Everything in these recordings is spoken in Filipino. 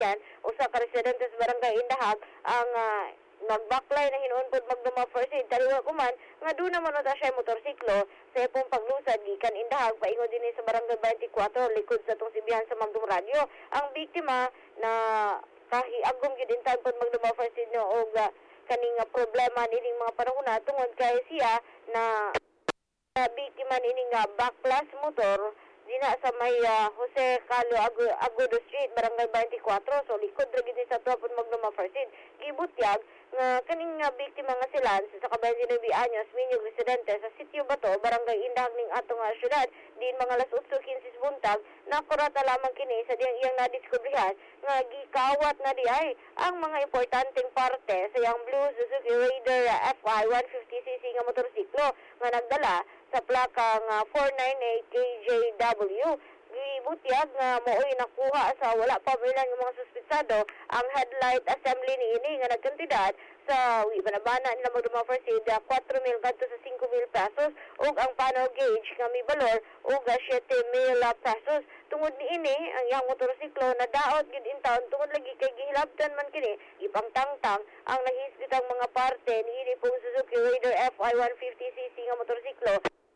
yan, usa ka residente sa barangay Indahag ang nagbaklay na hinuon pod magduma first aid taliwa ko man nga do naman ta siya motorsiklo sa ipong paglusad gikan Indahag paingon din sa barangay 24 likod sa tong sibihan sa Magdum Radio. Ang biktima na kahiagom gid intag pod magduma first aid no og kaning problema nining mga panahon na tungod kay siya na biktima nining backlas motor dina sa may Jose Calo Agudo Street, Barangay 24. So, likod ra gid sa tuwa pod magduma first aid. Gibutyag nga kaning biktima nga sila sa kabayan 19 anyos, minyog residente sa Sitio Bato, Barangay Indahag ning atong syudad, din mga alas 8:15 buntag, nakurata lamang kini sa diyang iyang nadiskubrihan nga gikawat na di ay ang mga importanteng parte sa iyang blue Suzuki Raider FI 150cc nga motorsiklo nga nagdala sa plakang 498 KJW. Gibutyag nga mooy nakuha sa wala pa bilang ng mga suspitsado ang headlight assembly niini nga nagkantidad sa banabana nila magduma first aid 4,000 kadto sa 5,000 pesos ug ang panel gauge nga may balor ug 7,000 pesos. Tungod niini ang iyang motorsiklo na daot gid in town tungod lagi kay gihilabtan man kini ipangtangtang ang nahisbitang mga parte niini pong Suzuki Raider FI 150cc nga motorsiklo.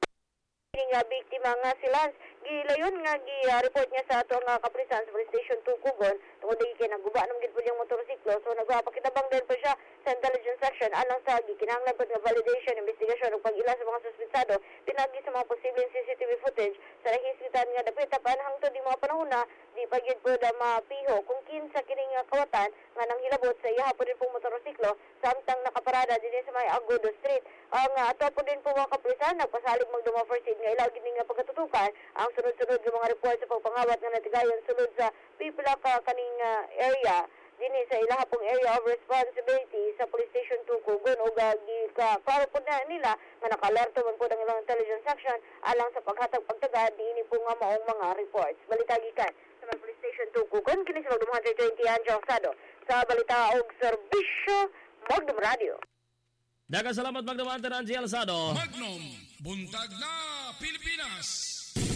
Nga biktima nga si Lance gilayon nga gi-report niya sa ato nga kapulisan sa Police Station 2 Kugon tungod lagi kay nagguba nang gid pud yung motorsiklo. So nagpakitabang din pa siya sa intelligence section alang sa gikinahanglan pud nga validation, investigation ug pag-ila sa mga suspitsado pinagi sa mga posibleng CCTV footage sa nahisbitan nga dapit tapan hangtod di mga panahon na di pa gid pud mapiho kung kinsa kining kawatan nga nang hilabot sa iya pud pong motorsiklo samtang nakaparada dinhi sa may Agudo Street. Ang ato po din po mga kapulisan nagpasalig magduma first aid nga ilaw gid nga pagkatutukan ang sunod-sunod nga mga report sa pagpangawat nga natigayon sulod sa pipila ka kaning area dinhi sa ilaha pong area of responsibility sa Police Station 2 Kugon ug klaro po na nila nga naka-alerto man po ang ilang intelligence section alang sa paghatag pagtagad dinhi po nga maong mga reports. Balita gikan sa Police Station 2 Kugon kini sa Magdum 120 Anjo Sado sa balita og serbisyo Magdum Radio. Daghang salamat Magdum Anjo Alsado. Magnum buntag na Pilipinas.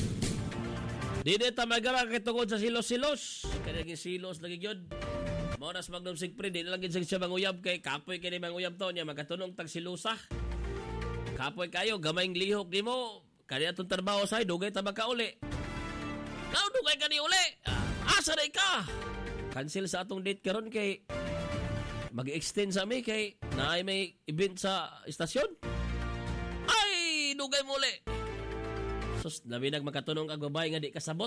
Dili ta magara kay tungod sa silos-silos. Kaya silos lagi gyud. Mao nas Magnum Sigpre di lang gid siya manguyab kay kapoy kini manguyab to niya magatunong tag silusa. Kapoy kayo gamayng lihok nimo. Kani atong trabaho say dugay ta makauli. Kaw dugay kani uli. Asa day ka? Cancel sa atong date karon kay mag-extend sa mi kay naay may event sa istasyon. Ay dugay mo uli. Sus, lami nagmakatunong kag babae nga di kasabot.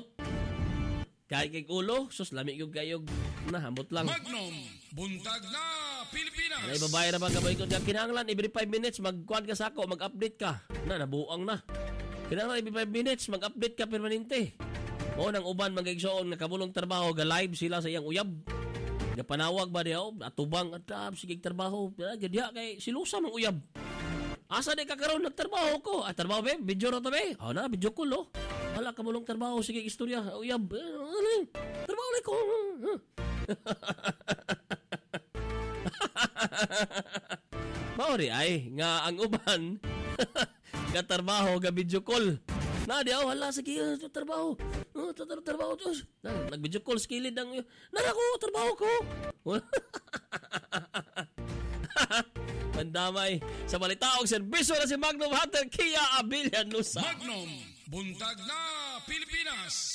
Kay kay ulo, sus lami gyud kayog nahamot lang. Magnum buntag na Pilipinas. Ay babae ra ba gabay ko kinahanglan every 5 minutes magkuan ka sa ako, mag-update ka. Nabuang na. Kinahanglan every 5 minutes mag-update ka permanente. O nang uban magigsoon nakabulong trabaho ga live sila sa iyang uyab. Gapanawag ba diaw atubang at sige trabaho. Gadya kay silusa mang uyab. Asa di ka karon nagtrabaho ko? Trabaho be, video ra to be. Na video ko lo. Wala ka mulong trabaho sige istorya. Uyab. Trabaho lang ko. Maori ay nga ang uban nga trabaho ga video call. Na di wala sige trabaho. Trabaho to. Nag-video call skilled ang nara ko trabaho ko. Pandamay sa balita og serbisyo na si Magnum Hunter Kia Abilia Nusa. Magnum buntag na Pilipinas.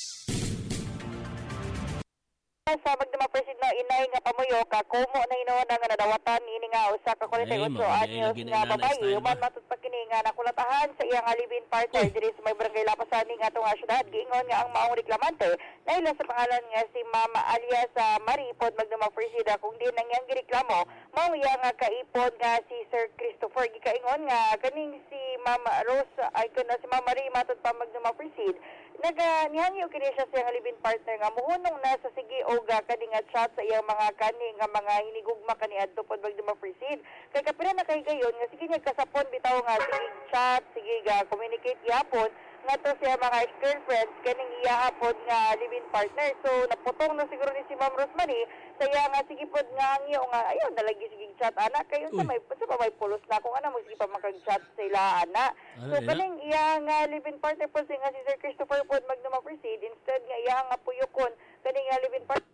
Sa magduma first aid na inay nga pamuyo ka kumo na inuon nga nadawatan ini nga usa ka 48 anyos nga babae human matud pa kini nga nakulatahan sa iyang alibin partner diri sa may barangay Lapasan ning atong syudad. Giingon nga ang maong reklamante naila sa pangalan nga si Mama alias Maripod magduma first aid kung di nang iyang gireklamo mao iya nga kaipod nga si Sir Christopher. Gikaingon nga kaning si Mama Rose ay kana si Mama Ri matud pa magduma first aid nihangyo kini siya sa iyang alibin partner nga muhunong na sa sige o kani nga chat sa iyang mga kani nga mga hinigugma kani adto pod magduma first aid kay kapila na kay gayon nga sige niya kasapon bitaw nga sige chat sige ga communicate gyapon nga to siya mga ex-girlfriends kaning iya pod nga live-in partner. So naputong na siguro ni si Ma'am Rosemary sa iya nga sige pod nga angyo nga ayon nalagi sige chat ana kayo sa may pulos na kung ana mo sige pa makag-chat sa ila ana. So kaning iya nga live-in partner po nga si Sir Christopher pod magduma first aid instead nga iya nga puyukon kaning nga live-in partner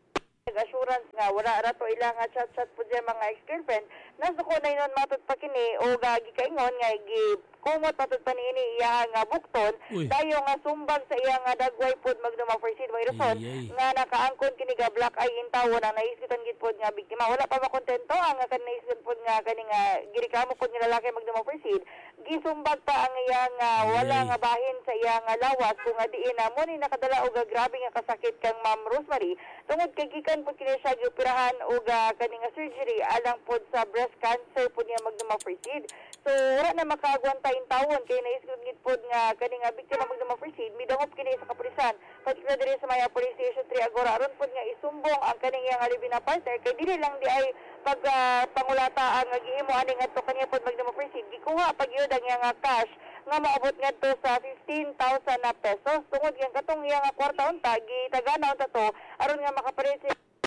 assurance nga wala ra to ilang chat-chat po dyan mga ex-girlfriend nasuko na yun matod pa kini o gikaingon nga kumot matod pa niini iya nga bukton dayo nga sumbag sa iya nga dagway pod magduma proceed mo irson nga nakaangkon kini ga black eye in tawo na naisgutan gid pod nga biktima wala pa makontento ang nga naisgutan pod nga kani nga gireklamo pod nga lalaki magduma proceed gisumbag pa ang iya nga wala nga bahin sa iya nga lawas kung diin na mo ni nakadala og grabe nga kasakit kang Ma'am Rosemary tungod kay gikan pod kini siya gioperahan og kani nga surgery alang pod sa breast cancer pod niya magduma proceed so wala na makaagwanta in tawon kay naisgud pod nga kani nga biktima magduma proceed midangop kini sa kapulisan particular diri sa Maya Police Station 3 Agora aron pod nga isumbong ang kani nga live na partner kay dili lang di ay pag pangulata ang gihimo ani ngadto kaniya pod magduma proceed gikuha pag yun ang nga cash nga maabot ngadto sa 15,000 na pesos tungod nga katong iya nga kwarta unta gitagana unta to aron nga makapalit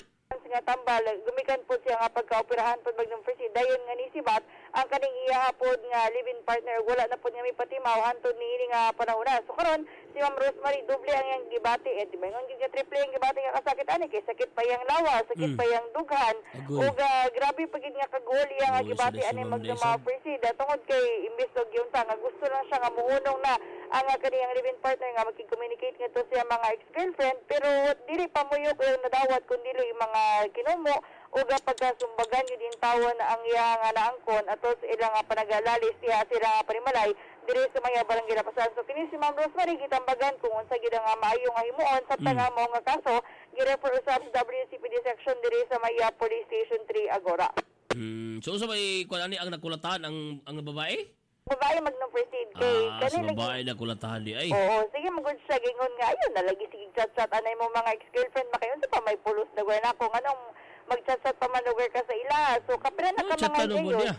nga tambal gumikan po siya nga pagkaoperahan pod magdum proceed dayon nga nisibat ang kaning iya pod nga live-in partner wala na pod nga may patimaw hantod niini nga panahona so karon si Ma'am Rosemary doble ang yang gibati di ba nga triple ang gibati nga kasakit ani kay sakit pa yang lawas sakit pa yang dughan ug grabe pagid nga kagol iya nga gibati ani magdum proceed tungod kay imbes og yunta nga gusto lang siya nga muhunong na ang kaniyang live-in partner nga magki-communicate nga to siya mga ex-girlfriend pero dili pa muyok yung nadawat kundi yung mga kinumo o pagkasumbagan yun din tawon ang iya nga naangkon atos ilang nga panagalalis siya sila nga panimalay diri sa Maya Barangay Lapasan so kini si Ma'am Rosemary gitambagan kung unsa gid nga maayo nga himuon sabta nga mao nga kaso gi-refer usab sa WCPD section diri sa Maya Police Station 3 Agora. So sa may kuan ani ang nakulatan ang babae? Babae magno proceed kay kanila babae na kulatahan di ay. Oo, sige magud siya gingon nga ayun na lagi sige chat-chat anay mo mga ex-girlfriend makayon sa pa may pulos na gwen ako nganong mag-chat-chat pa manuwer ka sa ila. So kapira na ka mga gayon.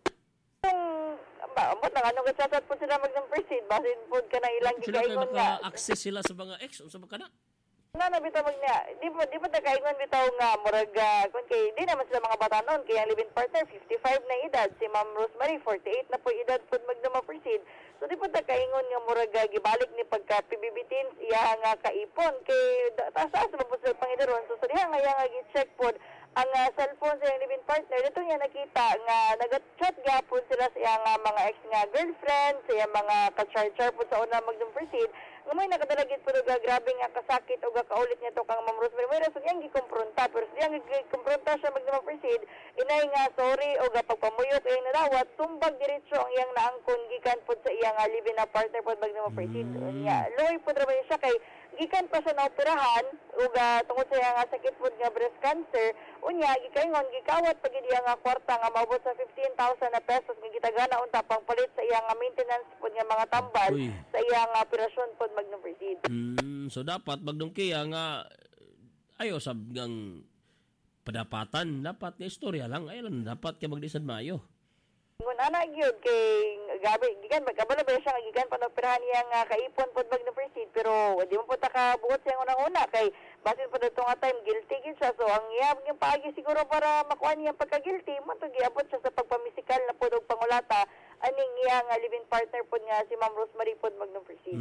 Ambot na anong chat-chat po sila magno proceed basin pod ka na ilang gigaingon nga. Access sila sa mga ex unsa ba kana? Na bitaw magna di pa kaingon bitaw nga murag kun kay di naman sila mga bata noon kay ang live-in partner 55 na edad si Ma'am Rosemary 48 na po edad pod magduma proceed so di pa kaingon nga murag gibalik ni pagka PBB-10 iya nga kaipon kay taas sa mabot sa pangidaron so diha nga iya nga gi-check pod ang cellphone sa iyang live-in partner dito niya nakita nga nag-chat gyapon sila sa iyang mga ex nga girlfriend sa iyang mga ka-char-char po sa una magdum proceed nga may nakadalagit po grabe nga kasakit o kaulit niya to kang Ma'am Rosemary may rason yang gikumpronta pero siyang gikumpronta siya magdum proceed inay nga sorry o pagpamuyot iyang nadawat tumbag diretso ang iyang naangkon gikan po sa iyang live-in na partner po magdum proceed niya loy po trabaho siya kay gikan pa siya na operahan ug tungod sa iya nga sakit pod nga breast cancer unya gikaingon gikawat pag iya nga kwarta nga maabot sa 15,000 na pesos nga gitagana unta pangpalit sa iya nga maintenance pod nga mga tambal sa iya nga operasyon pod magno proceed. So dapat magdungkiya nga ayo sab ngang padapatan dapat nga istorya lang ay lang dapat kay magdisad maayo. Ngun ana gyud kay gabi gikan magkabalo ba siya gikan panoperahan niya nga kaipon pod magno proceed pero di mo po ta kabuot siya unang-una kay basin pa dito nga time guilty gid siya so ang iya yung paagi siguro para makuha niya pagka-guilty mo to giabot siya sa pagpamisikal na pod og pangulata aning iya nga live-in partner pod nga si Ma'am Rosemary pod magno proceed.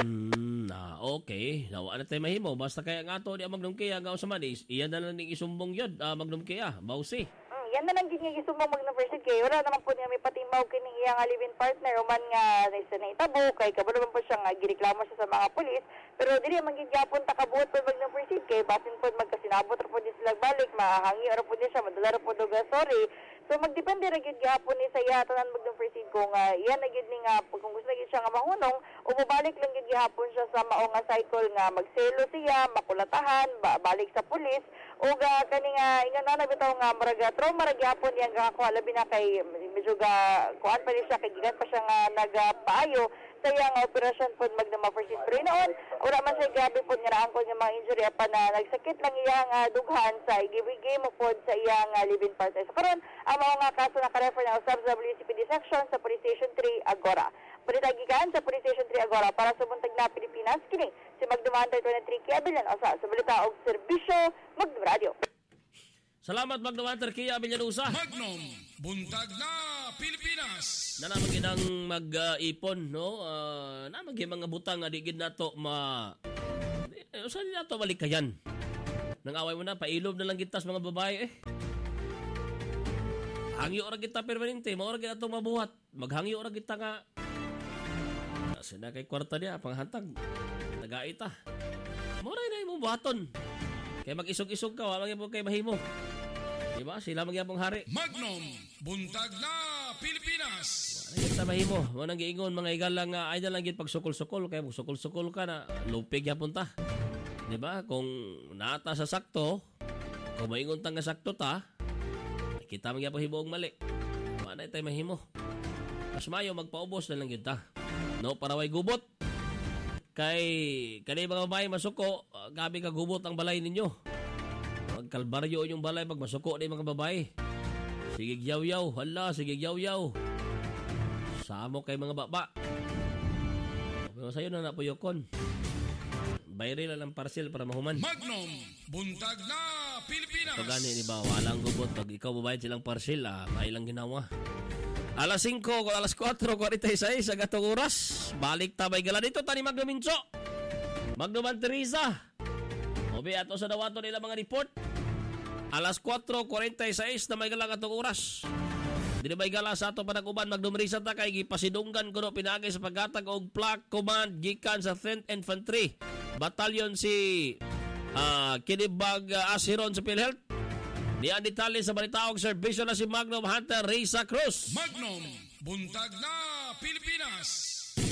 Okay. Nawa na tayo mahimo basta kaya nga to di magnom kaya nga usaman iya na lang ning isumbong yod magnom kaya bausi. Yan na lang gid nga isumbong magno proceed kay wala naman po niya may patimaw kini iya nga live-in partner o man nga naitabo kay kabalo man po siya nga gireklamo siya sa mga pulis pero dili man gid gyapon ta kabuot po magno proceed kay basin po magkasinabot ra po di sila balik mahangi ra po di siya madala ra po og sorry so magdepende ra gid gyapon ni sa iya tanan magno proceed kung iyan na gid ni nga kung gusto gid siya nga mahunong o mobalik lang gid gyapon siya sa mao nga cycle nga magselo siya makulatahan balik sa pulis o kani nga ingon na bitaw nga murag trauma ra gyapon yang gakakuha labi na kay medyo kuan pa siya kay gigan pa siya nga nagpaayo sa iya nga operasyon pod magduma proceed pero noon wala man siya grabe pod nga naangkon nga mga injury apan na nagsakit lang iya nga dughan sa igibigay mo pod sa iya nga live-in partner so karon ang mga nga kaso naka-refer na usab sa WCPD section sa Police Station 3 Agora balita gikan sa Police Station 3 Agora para sa buntag na Pilipinas kini si Magduma Hunter 23 Kiabilan sa balita og serbisyo Magduma Radio. Salamat Magduma Hunter Kiabilan Magnum buntag na Pilipinas. Na naman ginang mag-ipon no naman mga butang nga di gid nato saan nato balikayan Nang away mo na, pailob na lang kita sa mga babae Hangyo ora kita permanente, maura kita itong mabuhat. Maghangyo ora kita nga. Kasi na kay kwarta niya, panghantag. Nagaita. Maura na yung buhaton. Kaya mag-isog-isog ka, wala magyapong kay mahimo. Diba? Sila magyapong hari. Magnum, buntag na Pilipinas. Wala kita mahimo. Wanang giingon, mga igalang ay na lang git pag sukol-sukol. Kaya pag sukol-sukol ka na, lupig yapon ta. Diba? Kung nata sa sakto, kung maingon ta nga sakto ta, kita magyapong himuong mali. Wala tayo mahimo. Mas mayo, magpaubos na lang yun ta. No, para way gubot. Kay mga babae masuko, gabi ka gubot ang balay ninyo. Magkalbaryo yung balay pag masuko na yung mga babae. Sige yaw-yaw, hala, sige yaw-yaw. Samo kay mga baba. Pero sa'yo na napuyokon. Bayri lang ng parcel para mahuman. Magnum, buntag na Pilipinas. Ito gani ni ba, walang gubot. Pag ikaw babayad silang parcel, may lang ginawa. Alas 5, alas 4:46 sa gatong oras. Balik tabay gala dito, tani Magnum Mincho. Magnum Teresa. Obi, ato sa dawato nila mga report. Alas 4:46 na may gala gatong oras. Dili may gala sa ato panag-uban. Magnum Teresa ta kay gipasidunggan ko no pinagay sa paggatag og Flak Command gikan sa 10th Infantry Battalion si Kinibag Asiron sa PhilHealth. Diyan detalye sa balitaog serbisyo na si Magnum Hunter Risa Cruz. Magnum, buntag na Pilipinas.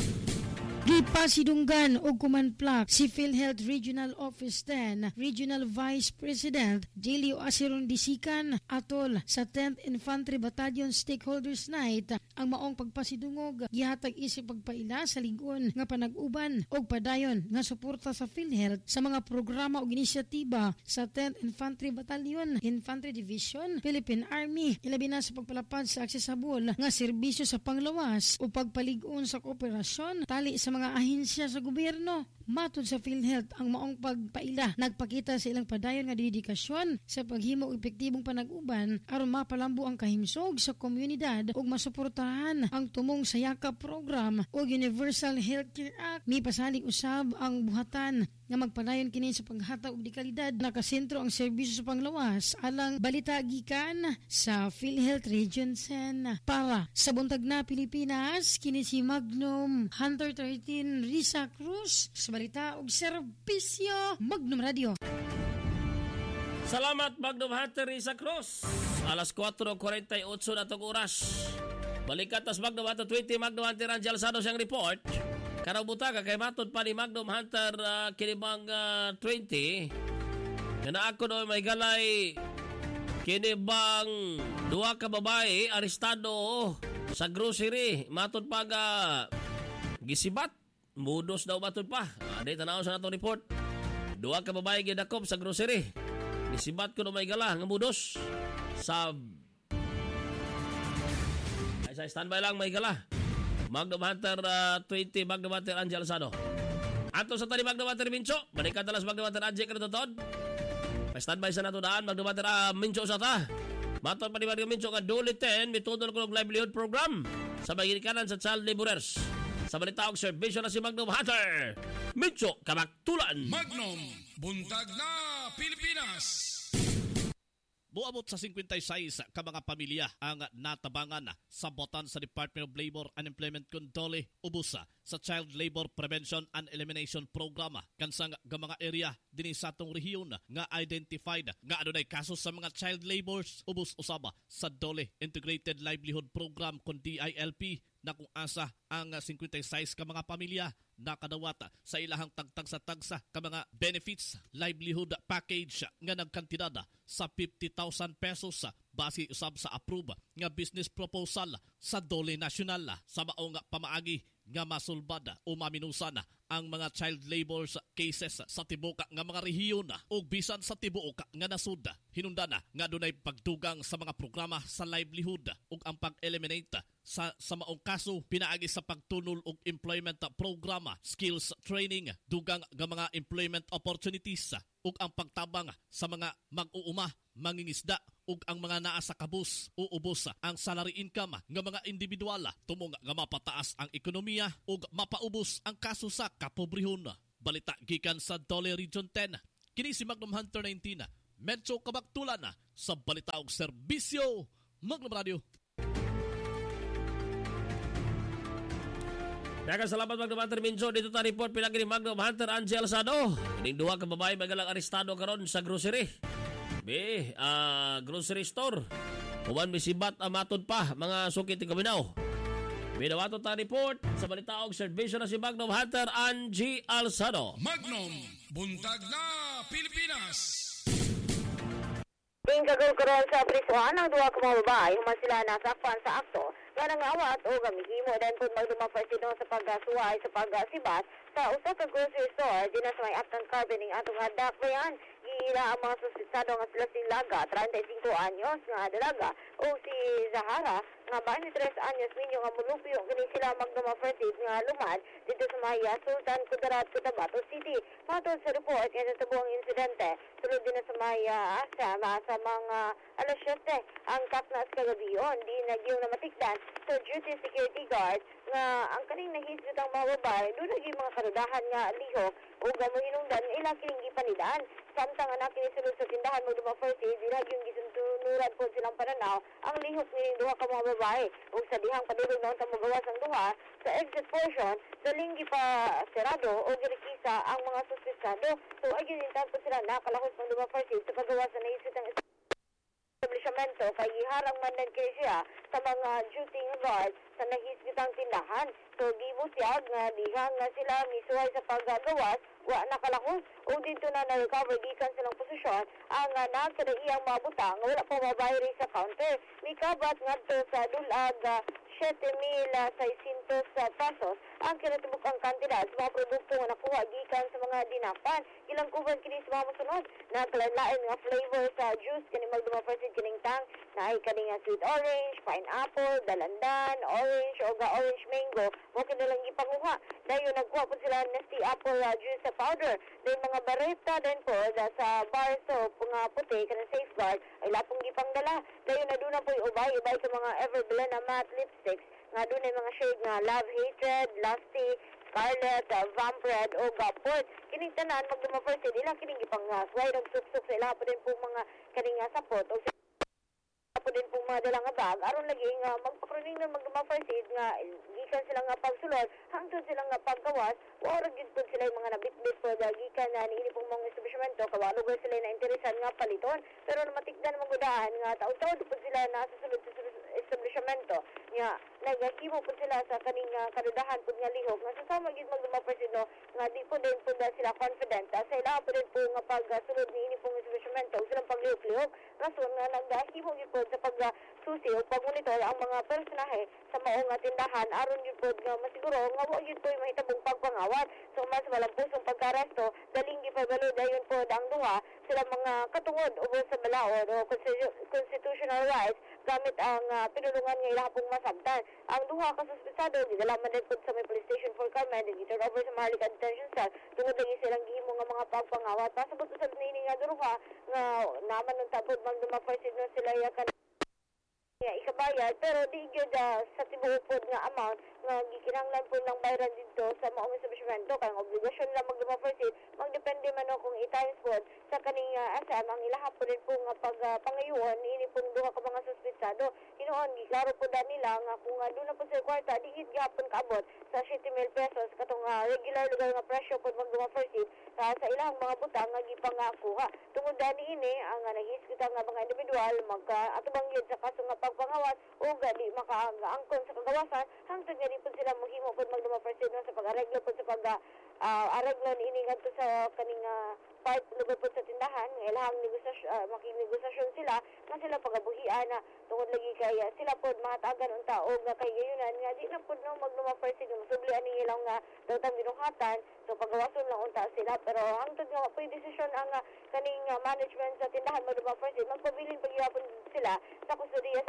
Gipasidunggan og Command Plaque si PhilHealth Regional Office 10, Regional Vice President Delio Asiron Disikan atol sa 10th Infantry Battalion Stakeholders Night. Ang maong pagpasidungog gihatag isip pagpaila sa lig-on nga panag-uban og padayon nga suporta sa PhilHealth sa mga programa ug inisyatiba sa 10th Infantry Battalion, Infantry Division, Philippine Army, ilabi na sa pagpalapad sa aksesabol nga serbisyo sa panglawas o pagpalig-on sa kooperasyon tali sa mga ahensya sa gobyerno. Matod sa PhilHealth, ang maong pagpaila nagpakita sa ilang padayon nga dedikasyon sa paghimo og epektibong panag-uban aron mapalambo ang kahimsog sa komunidad ug masuportahan ang tumong sayaka program o Universal Healthcare Act. May pasalig usab ang buhatan nga magpadayon kini sa paghatag og dekalidad. Nakasentro ang serbisyo sa panglawas alang balita gikan sa PhilHealth Region 10. Para sa buntag na Pilipinas, kini si Magnum Hunter 13 Risa Cruz sa balita og serbisyo Magnum Radio. Salamat Magnum Hunter Risa Cruz. Alas 4:48 na itong oras. Balikat tas Magnum Hunter 20, Magnum Hunter Angel Sado siyang report. Karang butaga kay matod pa ni Magnum Hunter kinibang 20. Kana ako no may galay kinibang duha ka babae arestado sa grocery. Matod pa ga gisibat. Mudos daw matod pa. Adi tanaw sa natong report. Duha ka babae gidakop sa grocery. Gisibat ko no may gala nga mudos sa ay standby lang may gala. Magnum Hunter 20, Magnum Hunter Angel Sado. Ato sa tani Magnum Hunter Mincho, balikan talas Magnum Hunter Angel kanatotod. Pa-standby sa nato daan, Magnum Hunter Mincho sa ta. Matod pa ni Magnum Mincho nga Duli 10, mitudol ko ng livelihood program sa bagirikanan sa child laborers. Sa balita og serbisyo na si Magnum Hunter Mincho, Kamaktulan. Magnum, buntag na Pilipinas. Buabot sa 56 ka mga pamilya ang natabangan sa botan sa Department of Labor and Employment Control ubusa sa Child Labor Prevention and Elimination Program kansang nga mga area dinhi sa atong rehiyon nga identified nga adunay kaso sa mga child labors ubos usaba sa DOLE Integrated Livelihood Program kun DILP na kung asa ang 56 ka mga pamilya nakadawata sa ilahang tagtagsa-tagsa ka mga benefits livelihood package nga nagkantidad sa 50,000 pesos base usab sa approve nga business proposal sa DOLE National sa maong pamaagi nga masulbad o maminusan ang mga child labor cases sa tibuok nga mga rehiyon o bisan sa tibuok nga nasud. Hinungdan nga dunay pagdugang sa mga programa sa livelihood ug ang pag-eliminate sa maong kaso pinaagi sa pagtunol og employment programa, skills training, dugang nga mga employment opportunities ug ang pagtabang sa mga mag-uuma, mangingisda ug ang mga naa sa kabus o ubos ang salary income nga mga individual tumong nga mapataas ang ekonomiya ug mapaubos ang kaso sa kapobrehon. Balita gikan sa DOLE Region 10, kini si Magnum Hunter 19 na medyo kabaktulan na sa balitaog serbisyo Magnum Radio. Salamat Magnum Hunter Minso. Dito ta report pinagi ni Magnum Hunter Angel Sado. Kining duha ka babae magalang arestado karon sa grocery. Grocery store. Human misibat amatod pa mga sukit ng Kaminaw. Binawato ta report sa balitaog serbisyo na si Magnum Hunter Angie Alzado. Magnum, buntag na Pilipinas. Tingkagol karon sa prisuhan ang duha ka mga babae human sila nasakpan sa akto nga nangawat o gamihimo dahil kung magdumapasino sa pagsuway sa pagsibat sa usa ka grocery store di na sa may Uptown Carbon ning atong hadak bayan gila ang mga suspitsado nga sila si Laga 35 anyos nga dalaga o si Zahara nga 23 anyos minyo nga mulupyo kini sila magdumapasino nga lumad dito sa may Sultan Kudarat Cotabato City. Matod sa report kaya sa buong insidente sulod din na sa may Asam sa mga alas 7 ang kaknas kagabiyon di nagyong na matikdan so duty security guard nga ang kaning nahisgot ang mga babae doon naging mga karudahan nga lihok o gamuhinungdan nga ilang kining gipanidaan samtang anak kini sulod sa tindahan mo dumaperte di nagyong gisuntunuran po silang pananaw ang lihok ni duha ka mga babae o sa dihang padulong na untang magawas ang duha sa exit portion sa linggi pa serado o girikisa ang mga suspitsado so agin din po sila nakalakos ng dumaperte sa paggawa sa nahisgot ang establishmento kay iharang man din kay siya sa mga duty guard sa nahisgitang tindahan. So, gibutyag nga dihang nga sila misuway sa paggagawas, wa nakalakos o dito na na-recover gikan silang posisyon ang nagkadaiyang mga butang nga wala pa mabayari sa counter. Mikabat nga to sa dulag 7,600 pesos ang kinatubukang kantidad sa mga produkto nga nakuha gikan sa mga dinapan. Ilang kuban kini sa mga masunod na kalain nga flavor sa juice kani magdumapasig kining tang na ay kani nga sweet orange, pineapple, dalandan, orange o ga orange mango mo kinalang ipanguha. Dayon nagkuha po sila nasty apple juice sa powder. Then mga bareta din po sa bar soap nga puti kanang safeguard ay lapong gipangdala. Dayon na doon na po ubay sa mga Everblend na matte lipsticks nga doon ay mga shade nga love, hatred, lusty, scarlet, vampred o gapod. Kining tanan magdumaperte nila kining ipang sway nagsuk-suk sa ila pa din po mga kaning sapot o po din pong mga dalang bag aron lagi nga magpakroning na magdumaperte nga gikan sila nga pagsulod hangtod sila nga paggawas wala gid po sila mga nabitbit po gikan na niini pong mga establishmento kawalo gid sila na interesan nga paliton pero matikdan magudaan nga taud-taud po sila nasa sulod sa establishmento nga nagakimo po sila sa kaning kadudahan po nga lihok nga susama gid magdumaperte no nga di po din po sila confident sa ila po din po nga pagsulod niini pong establishmento silang paglihok-lihok rason nga nagahimo gid po sa pagsusi o pagmonitor ang mga personahe sa maong tindahan aron yun po nga masiguro nga wa yun po yung mahitabong pagpangawat so mas malampusong pagkaresto daling gipabalo dayon po ang duha sila mga katungod ubos sa balaod o constitutional rights gamit ang pinulungan nga ilang pong masabtan ang duha ka suspitsado gidalaman din po sa may police station for Carmen giturn over sa Maharlika Detention Cell tungod lagi silang gihimo nga mga pagpangawat pasabot sa nini nga duha nga naman ng tapod magdumapaysid na sila yakan ikabayad pero di gyud sa tibuok pod nga amount nga gikinahanglan po ng bayaran dito sa maong establishmento kay obligasyon lang magdumapaysid magdepende man kung i-times pod sa kaning asam ang ilaha po din po nga pagpangayuon ini pong duha ka mga suspitsado hinuon giklaro po nila nga kung doon na po sa kwarta di gid gihapon kaabot sa 70,000 pesos katong regular lugar nga presyo pod magdumapaysid sa ilahang mga butang nga gipangakuha tungod dani ini ang nahisgot nga mga individual atubang yun sa kaso nga pagpangawat o gali makaangkon sa kagawasan hangtod nga di po sila mohimo pod magdumapaysid sa pag-areglo pod sa pag-areglo ini ngadto sa kaning part lugar po sa tindahan nga ilahang makinegosasyon sila nga sila pagabuhian na tungod lagi kay sila pod mahatagan unta o nga kay gayunan nga di na pod no magdumapaysid nga musublian ni ilang nga dawtang ginuhatan so pagawason lang unta sila pero hangtod nga pwede desisyon ang kaning management sa tindahan magdumapaysid magpabilin pagyapon sila sa kustodiya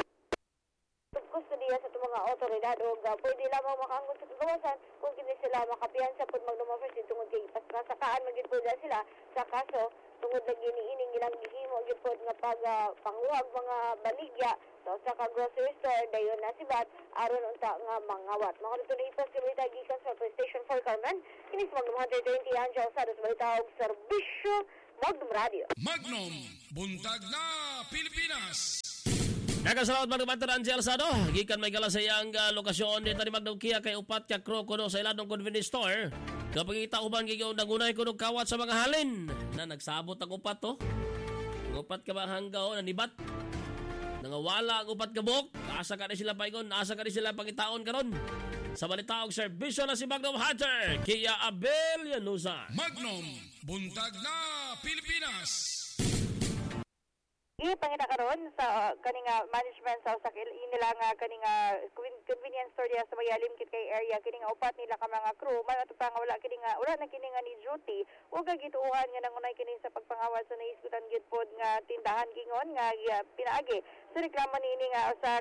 sa mga otoridad o pwede lamang makaangkon sa kagawasan kung kini sila makapiyansa pod magdumapaysid tungod kay pasakaan magid pod sila sa kaso tungod lagi ni ining ilang gihimo gyud pod nga pagpanguwag mga baligya sa grocery store dayon na sibat aron unta nga mangawat mga dito na ipas sa gikan sa police station for Carmen kini sa mga 20 Angel sa balita og serbisyo Magdum Radio. Magnum, buntag na Pilipinas. Nagkasalamat magdumantan Angel Sado. Gikan may gala sa iyang lokasyon dito ni Magdum Kia kay upat ka kro kuno sa iladong convenience store. Kapag kita uban gigaw nagunay kuno kawat sa mga halin na nagsabot ang upat to. Ang upat ka ba hanggaw na nibat. Nangawala ang upat ka buhok. Asa ka na sila paingon, asa ka na sila pangitaon karon. Sa balitaog serbisyo na si Magnum Hunter Kia Abel Llanusa. Magnum, buntag na Pilipinas. Ipangita karon sa kaninga management sa usak nila nga kaninga convenience store diya sa Mayalim kit kay area kininga upat nila ka mga crew man ato pa nga wala na kininga ni duty ug gagituuhan nga nangunay kini sa pagpangawal sa naisgutan gyud pod nga tindahan gingon nga pinaagi sa reklamo niini nga usa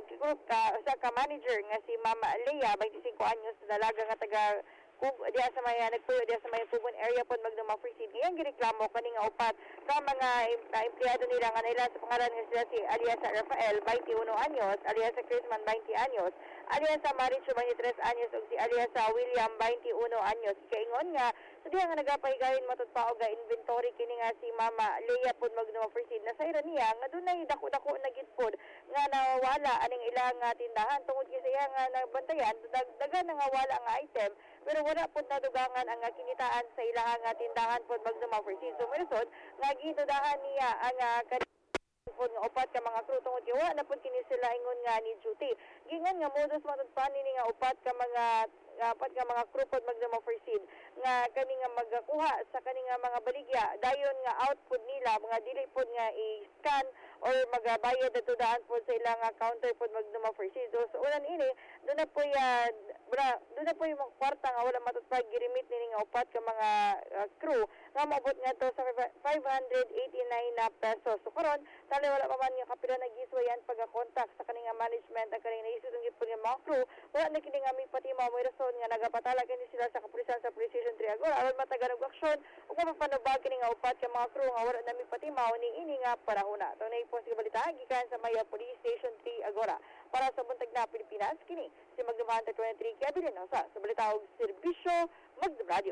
ka manager nga si Mama Leia 25 anyos dalaga nga taga diya sa may nagpuyo diya sa may Pugon area pod Magdum Fresid ngayong gireklamo kaninga upat ka mga empleyado nila nga nila sa pangalan nga sila si alias Rafael 21 anyos, alias Chrisman 20 anyos, alias Maricho 23 anyos ug si alias William 21 anyos. Kaingon nga sa diha nga nagapahigayon matud pa og inventory kini nga si Mama Leia pod Magdum Fresid na sa niya nga dunay dako-dako na gid pod nga nawala aning ilang tindahan tungod kay sa iya nga nabantayan dagan nga wala nga item pero wala po nadugangan ang kinitaan sa ilang tindahan po Magdum Fresid. So, meron nga gitudahan niya ang po nga upat ka mga crew tungod kay wala na po kini sila ingon nga ni duty. Gingon nga modus matudpan ni nga upat ka mga crew po Magdum Fresid nga kani nga magakuha sa kani nga mga baligya dayon nga output nila mga dili po nga i-scan or magabayad na tudaan po sa ilang counter po Magdum Fresid. So, ulan ini doon na po yung mga kwarta nga wala matutpag girimit nini nga upat ka mga crew nga maabot nga to sa 589 na pesos. So karon tali wala pa man yung kapila nagiswayan pagka-contact sa kaning management ang kaning naisud ang gipon nga mga crew wala na kini nga may pati mo rason nga nagapatala kini sila sa kapulisan sa Police Station 3 Agora aron matagan og aksyon ug mapapanubag kini nga upat ka mga crew nga wala na may pati mo ni ini nga panahona. To na po si balita gikan sa Maya Police Station 3 Agora. Para sa buntag na Pilipinas, kini si Magdum Hunter 23 Kia Abel Llanusa sa balitaog serbisyo Magdum Radio.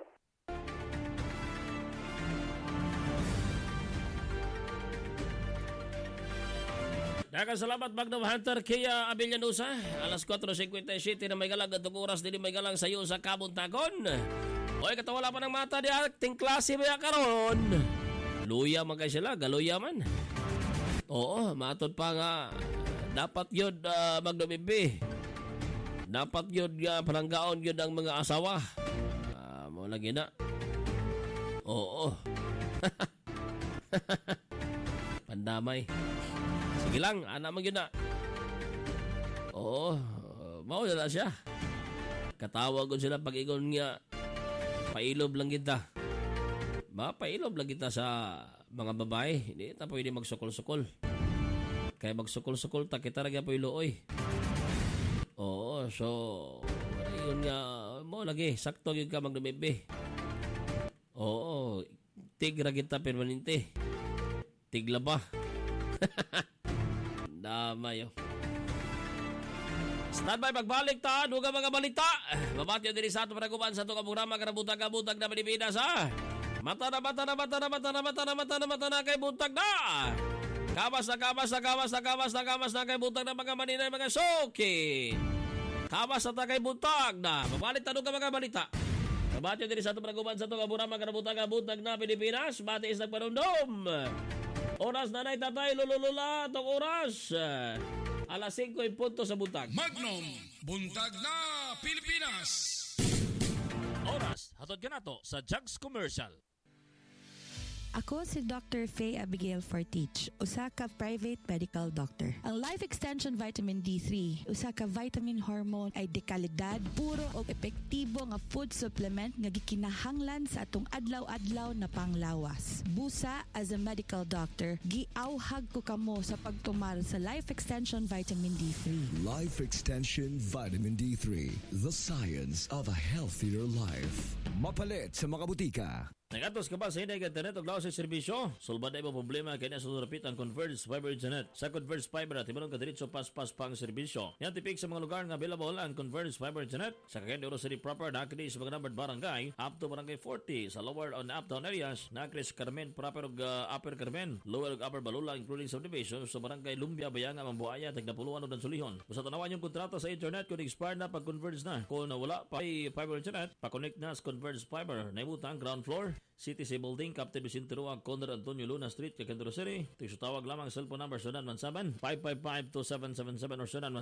Salamat Magdum Hunter Kia Abel Llanusa. Alas 4:57 na may galang at oras din may galang sa iyo sa Kabuntagon. Oy, katawala pa ng mata di acting klase ba karon? Luya man kay sila, galuya man. Oo, matod pa nga dapat yun Magdum Ibi. Dapat yun palanggaon yun ang mga asawa. Mo lagi na. Oo. Pandamay. Sige lang, anak mo yun na. Oo, mao na siya. Katawag ko sila pag-igon nga, pailob lang kita. Mapailob lang kita sa mga babae. Hindi ta pwede magsukol-sukol. Kaya magsukol-sukol ta, kita rin po iluoy. Oo, so, yun nga, mo lagi, sakto yun ka Magdum Ibi. Oo, tigra kita permanente. Tigla ba? Damayo. Standby, magbalik ta. Duga mga balita. Mabatyo din sa ato paraguban sa itong programa karabutag-abutag na Pilipinas, ha? Mata na kay butag na. Kamas na kay butag na mga maninay mga soki. Kamas na kay butag na. Magbalik ta duga mga balita. Mabatyo din sa ato paraguban sa itong programa karabutag-abutag na Pilipinas. Bati is nagparundom. Oras na nay tatay, lululula, itong oras. Alas 5 punto sa buntag. Magnum, buntag na Pilipinas. Oras, hatod ka na to sa Jugs Commercial. Ako si Dr. Faye Abigail Fortich, usa ka private medical doctor. Ang Life Extension Vitamin D3, usa ka vitamin hormone ay dekalidad, puro o epektibo nga food supplement nga gikinahanglan sa atong adlaw-adlaw na panglawas. Busa, as a medical doctor, giawhag ko kamo sa pagtumar sa Life Extension Vitamin D3. Life Extension Vitamin D3, the science of a healthier life. Mapalit sa mga butika. Nagatos ka ba sa hindi internet o klaw sa serbisyo? Sulbad na iba problema kaya na sulurapit ang Converge Fiber Internet. Sa Converge Fiber at imanong kadiritso pas-pas pang serbisyo. Yan tipik sa mga lugar nga available ang Converge Fiber Internet. Sa Cagayan de Oro City proper, nakakadi sa mga numbered barangay up to barangay 40. Sa lower on uptown areas, nakakadi sa Carmen proper o upper Carmen, lower o upper Balula including subdivision. Sa barangay Lumbia, Bayanga, Mambuaya, Tagdapuluan o Dansulihon. Basta tanawan yung kontrata sa internet kung expired na pag-converge na. Kung wala pa ay fiber internet, pa-connect na sa Converge Fiber. Naibutang ground floor, CTC Building, Captain Vicente Rua, Conrad Antonio Luna Street, Cagayan de Oro City. Tawag lamang cellphone number Sudan 17-555-2777 or Sudan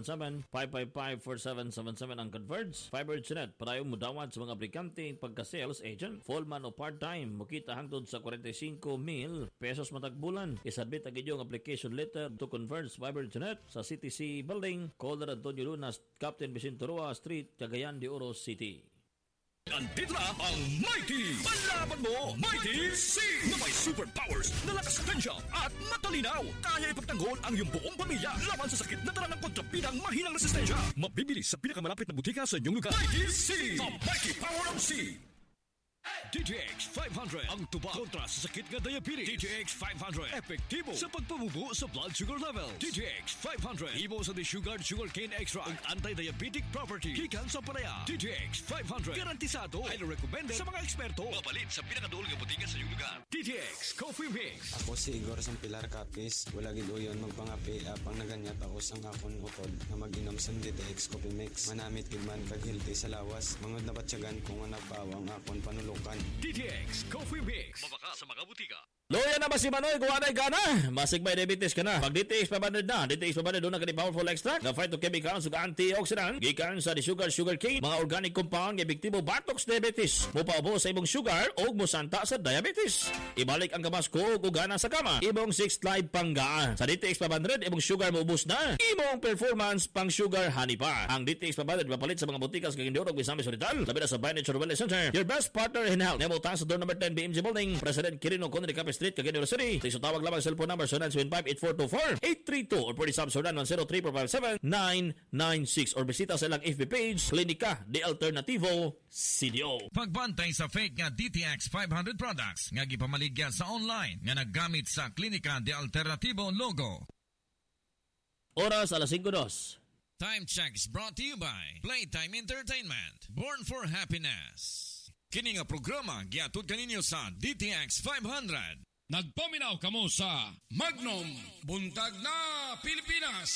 17-555-4777 ang Converge Fiber Internet. Parayong mudawat sa mga aplikante pagka-sales agent, full-man o part-time. Mukita hangtod sa 45,000 pesos matag bulan. Isabit ang inyong application letter to Converge Fiber Internet sa CTC Building, Conrad Antonio Luna, Captain Vicente Rua Street, Cagayan de Oro City. Andito na ang Mighty! Palaban mo, Mighty C! Na may superpowers na lakas tensya at matalinaw. Kaya ipagtanggol ang iyong buong pamilya laban sa sakit na dala ng kontrabidang mahinang resistensya. Mabibili sa pinakamalapit na butika sa inyong lugar. Mighty C! The Mighty Power of C! DTX 500 ang tuba kontra sa sakit nga diabetes. DTX 500 epektibo sa pagpabubo sa blood sugar level. DTX 500 imo sa desugared sugarcane extract ug anti-diabetic property gikan sa palaya. DTX 500 garantisado, highly recommended sa mga eksperto. Mapalit sa pinakaduol nga butika sa iyong lugar. DTX Coffee Mix. Ako si Igor sang Pilar Capis. Wala gid uyon magpangapi apang naganyat ako sang akon utod na mag-inom sang DTX Coffee Mix. Manamit gid man kag healthy sa lawas. Mangod na batyagan kung nga nagpawang akon panulong DTX Coffee Mix. Mabaka sa mga butika. Loya na ba si Manoy? Kuwanay ka na? Masig may diabetes ka na. Pag DTX 500 na, DTX 500 doon na ka ni powerful extract na phytochemicals ug antioxidant gikan sa sugar cane, mga organic compound nga epektibo batox diabetes. Mupaubo sa imong sugar ug mosanta sa diabetes. Ibalik ang kabasko ug gana sa kama. Imong 6 live panggaan. Sa DTX 500 imong sugar maubos na. Imong performance pang sugar hani pa. Ang DTX 500 mapalit sa mga butika sa Cagayan de Oro ug Misamis Oriental. Labi na sa Financial Wellness Center. Your best partner in health. Nemo ta sa door number 10 BMG Building. President Quirino Conde Cape Street, Cagayan de Oro City. Sa tawag lamang cellphone number 0975-8424-832 or pwede sub 0910-357-996 or bisita sa ilang FB page Klinika de Alternativo CDO. Pagbantay sa fake nga DTX 500 products nga gipamaligya sa online nga naggamit sa Klinika de Alternativo logo. Oras alas 5:02. Time check is brought to you by Playtime Entertainment. Born for happiness. Kini nga programa giatud kaninyo sa DTX 500. Nagpaminaw kamo sa Magnum Buntag na Pilipinas.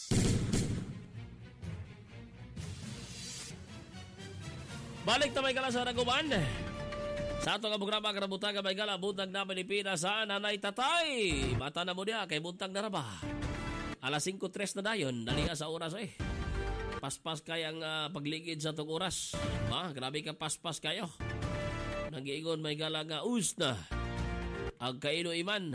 Balik ta may kala sa Raguban. Sa ato nga programa karabutang may kala Buntag na Pilipinas sa Nanay Tatay. Mata na mo niya kay Buntag na Raba. Alas 5:03 na dayon, dali nga sa oras Paspas kayang pagligid sa itong oras. Grabe ka paspas kayo. Nag-iingon may gala nga na. Ang kaino iman.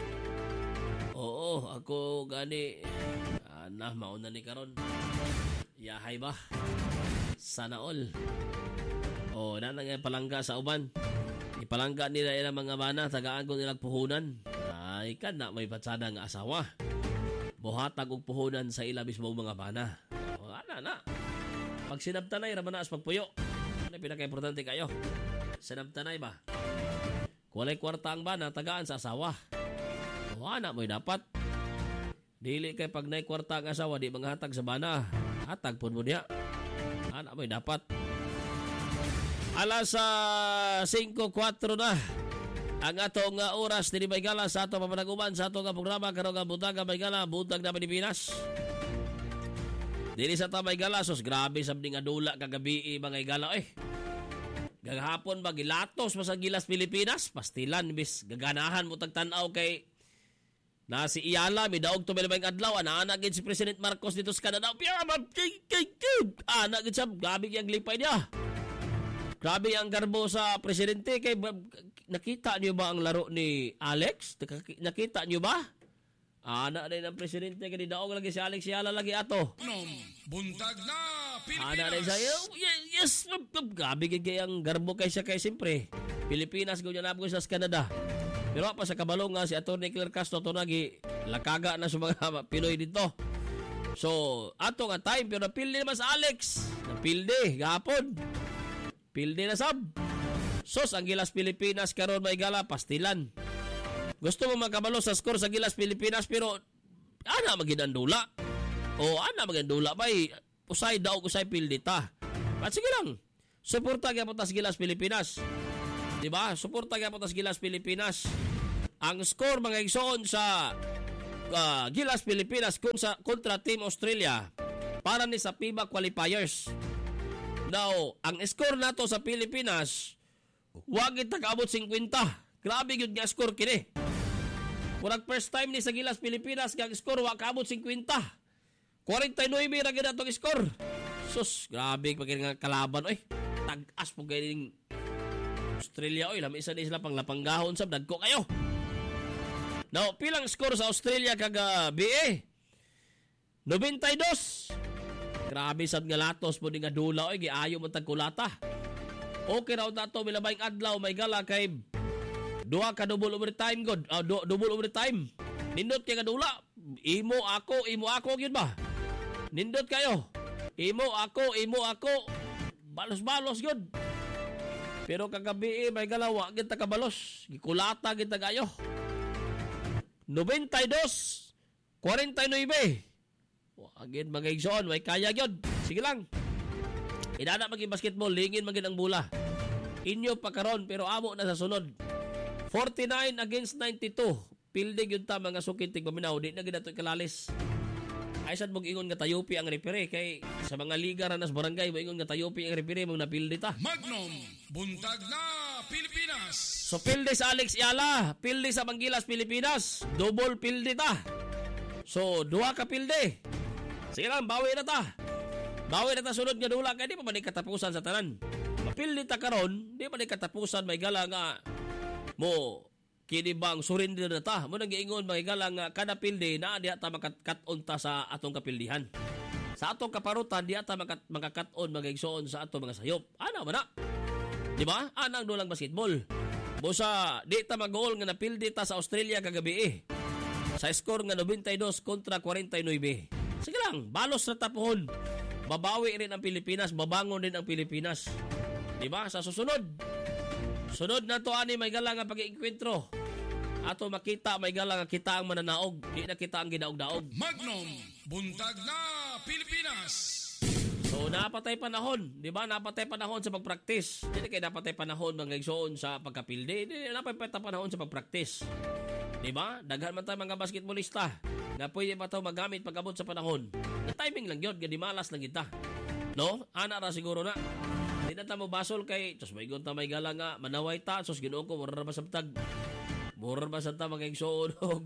Oo, ako gani. Mauna ni karon. Yahay ba? Sana all. Nanang palangga sa uban. Ipalangga nila ilang mga mana, tagaan ko nilang puhunan. Ay ka na may patsada nga asawa. Buhatag og puhunan sa ila mismo mga mana. Na. Pag sinabtanay, raman na as pagpuyo. Ano pinaka-importante kayo? Sinabtanay ba? Kulay kwarta ang bana, tagaan sa asawa. Anak mo'y dapat. Dili kay pag na'y kwarta ang asawa, di mga hatag sa bana. Hatag po mo niya. Anak mo'y dapat. Alas 5:04 na. Ang atong oras, dinibay gala sa atong papanaguman, sa atong programa, karong Buntag may gala, Buntag na Pilipinas. Dili sa tamay galasos, grabe sabdi nga dula kagabi mga igala Gagahapon ba gilatos pa sa Gilas Pilipinas? Pastilan bis gaganahan mo tagtanaw kay na si Iyala midaog to belabay adlaw ana gid si President Marcos dito sa Canada. Ana gid sa gabi yang lipay niya. Grabe ang garbo sa presidente kay nakita niyo ba ang laro ni Alex? Nakita niyo ba? Anak din ang presidente kay daog lagi si Alex Yala lagi ato. Buntag na Pilipinas. Anak din sayo. Yes, gabi kay ang garbo kay siya kay simpre. Pilipinas gud na sa Canada. Pero pa sa kabalong nga si Atty. Claire Castro to nagi lakaga na sa mga Pinoy dito. So, ato nga time pero napilde naman sa Alex. Napilde gahapon. Pilde na sab. Sos, ang Gilas Pilipinas karon may gala, pastilan. Gusto mo makabalo sa score sa Gilas Pilipinas pero ana magindula. O ana magindula bay usay daw usay pildita. At sige lang. Suporta gyapon tas Gilas Pilipinas. Di ba? Suporta gyapon tas Gilas Pilipinas. Ang score mga igsoon sa Gilas Pilipinas kontra Team Australia para ni sa FIBA qualifiers. Now, ang score nato sa Pilipinas wag kita kaabot 50. Grabe gyud nga score kini. Murag first time ni sa Gilas Pilipinas nga score wag kaabot 50. 49 ra gyud atong score. Sus, grabe pag nga kalaban oy. Tag-as po ganing Australia oy, lami isa ni sila panglapang-gahon sab dagko kayo. Now, pilang score sa Australia kag BA? 92. Grabe sad nga latos po di nga dula oy, giayo man tag kulata. Okay raw dato milabayng adlaw may gala kay duha ka double overtime god. Double overtime. Nindot kay nga dula. Imo ako gyud ba? Nindot kayo. Imo ako. Balos-balos gyud. Pero kagabi may galawa gid ta kabalos. Gikulata gid ta gayo. 92 49. Again, mga igsoon, way kaya gyud. Sige lang. Inana maging basketball, lingin maging ang bula. Inyo pa karon pero amo na sa sunod. 49 against 92. Pilde gyud ta mga sukitig paminaw, di na gid ato kalalis. Ay sad mong ingon nga tayupi ang referee kay sa mga liga ra nas barangay mo ingon nga tayupi ang referee mong napilde ta. Magnum, buntag na Pilipinas. So pilde sa Alex Yala, pilde sa Gilas Pilipinas, double pilde ta. So duha ka pilde. Sige lang, bawi na ta. Bawi na ta sunod nga dula kay di pa man katapusan sa tanan. Mapildi ta karon, di pa man katapusan may gala nga mo kini bang surrender na ta. Mo nang giingon may gala nga kada pilde na diha ta makakat-on ta sa atong kapildihan. Sa atong kaparutan diha ta makakat-on magigsoon sa atong mga sayop. Ana man na. Di ba? Ana ang dulang basketball. Busa di ta mag-goal nga napildi ta sa Australia kagabi sa score nga 92 kontra 49. Sige lang, balos na tapuhon. Babawi rin ang Pilipinas, babangon din ang Pilipinas. Diba? Sa susunod. Sunod na to ani may gala nga pag-iinkwentro. Ato makita may gala nga kita ang mananaog. Di na kita ang ginaog-daog. Magnum, buntag na Pilipinas. So napatay panahon. Diba? Napatay panahon sa pagpraktis. Di na kayo napatay panahon mga igsoon sa pagkapilde. Di na napatay panahon sa pagpraktis. Diba? Daghan man tayo mga basketballista na pwede pa ito magamit pag-abot sa panahon. Na timing lang yun, gadi malas lang kita. No? Ana ra siguro na. Hindi na tayo basol kay, tos may gunta may gala nga, manaway ta, sos ginoon ko, murar ba sabtag. Murar ba sabtag maging suonog.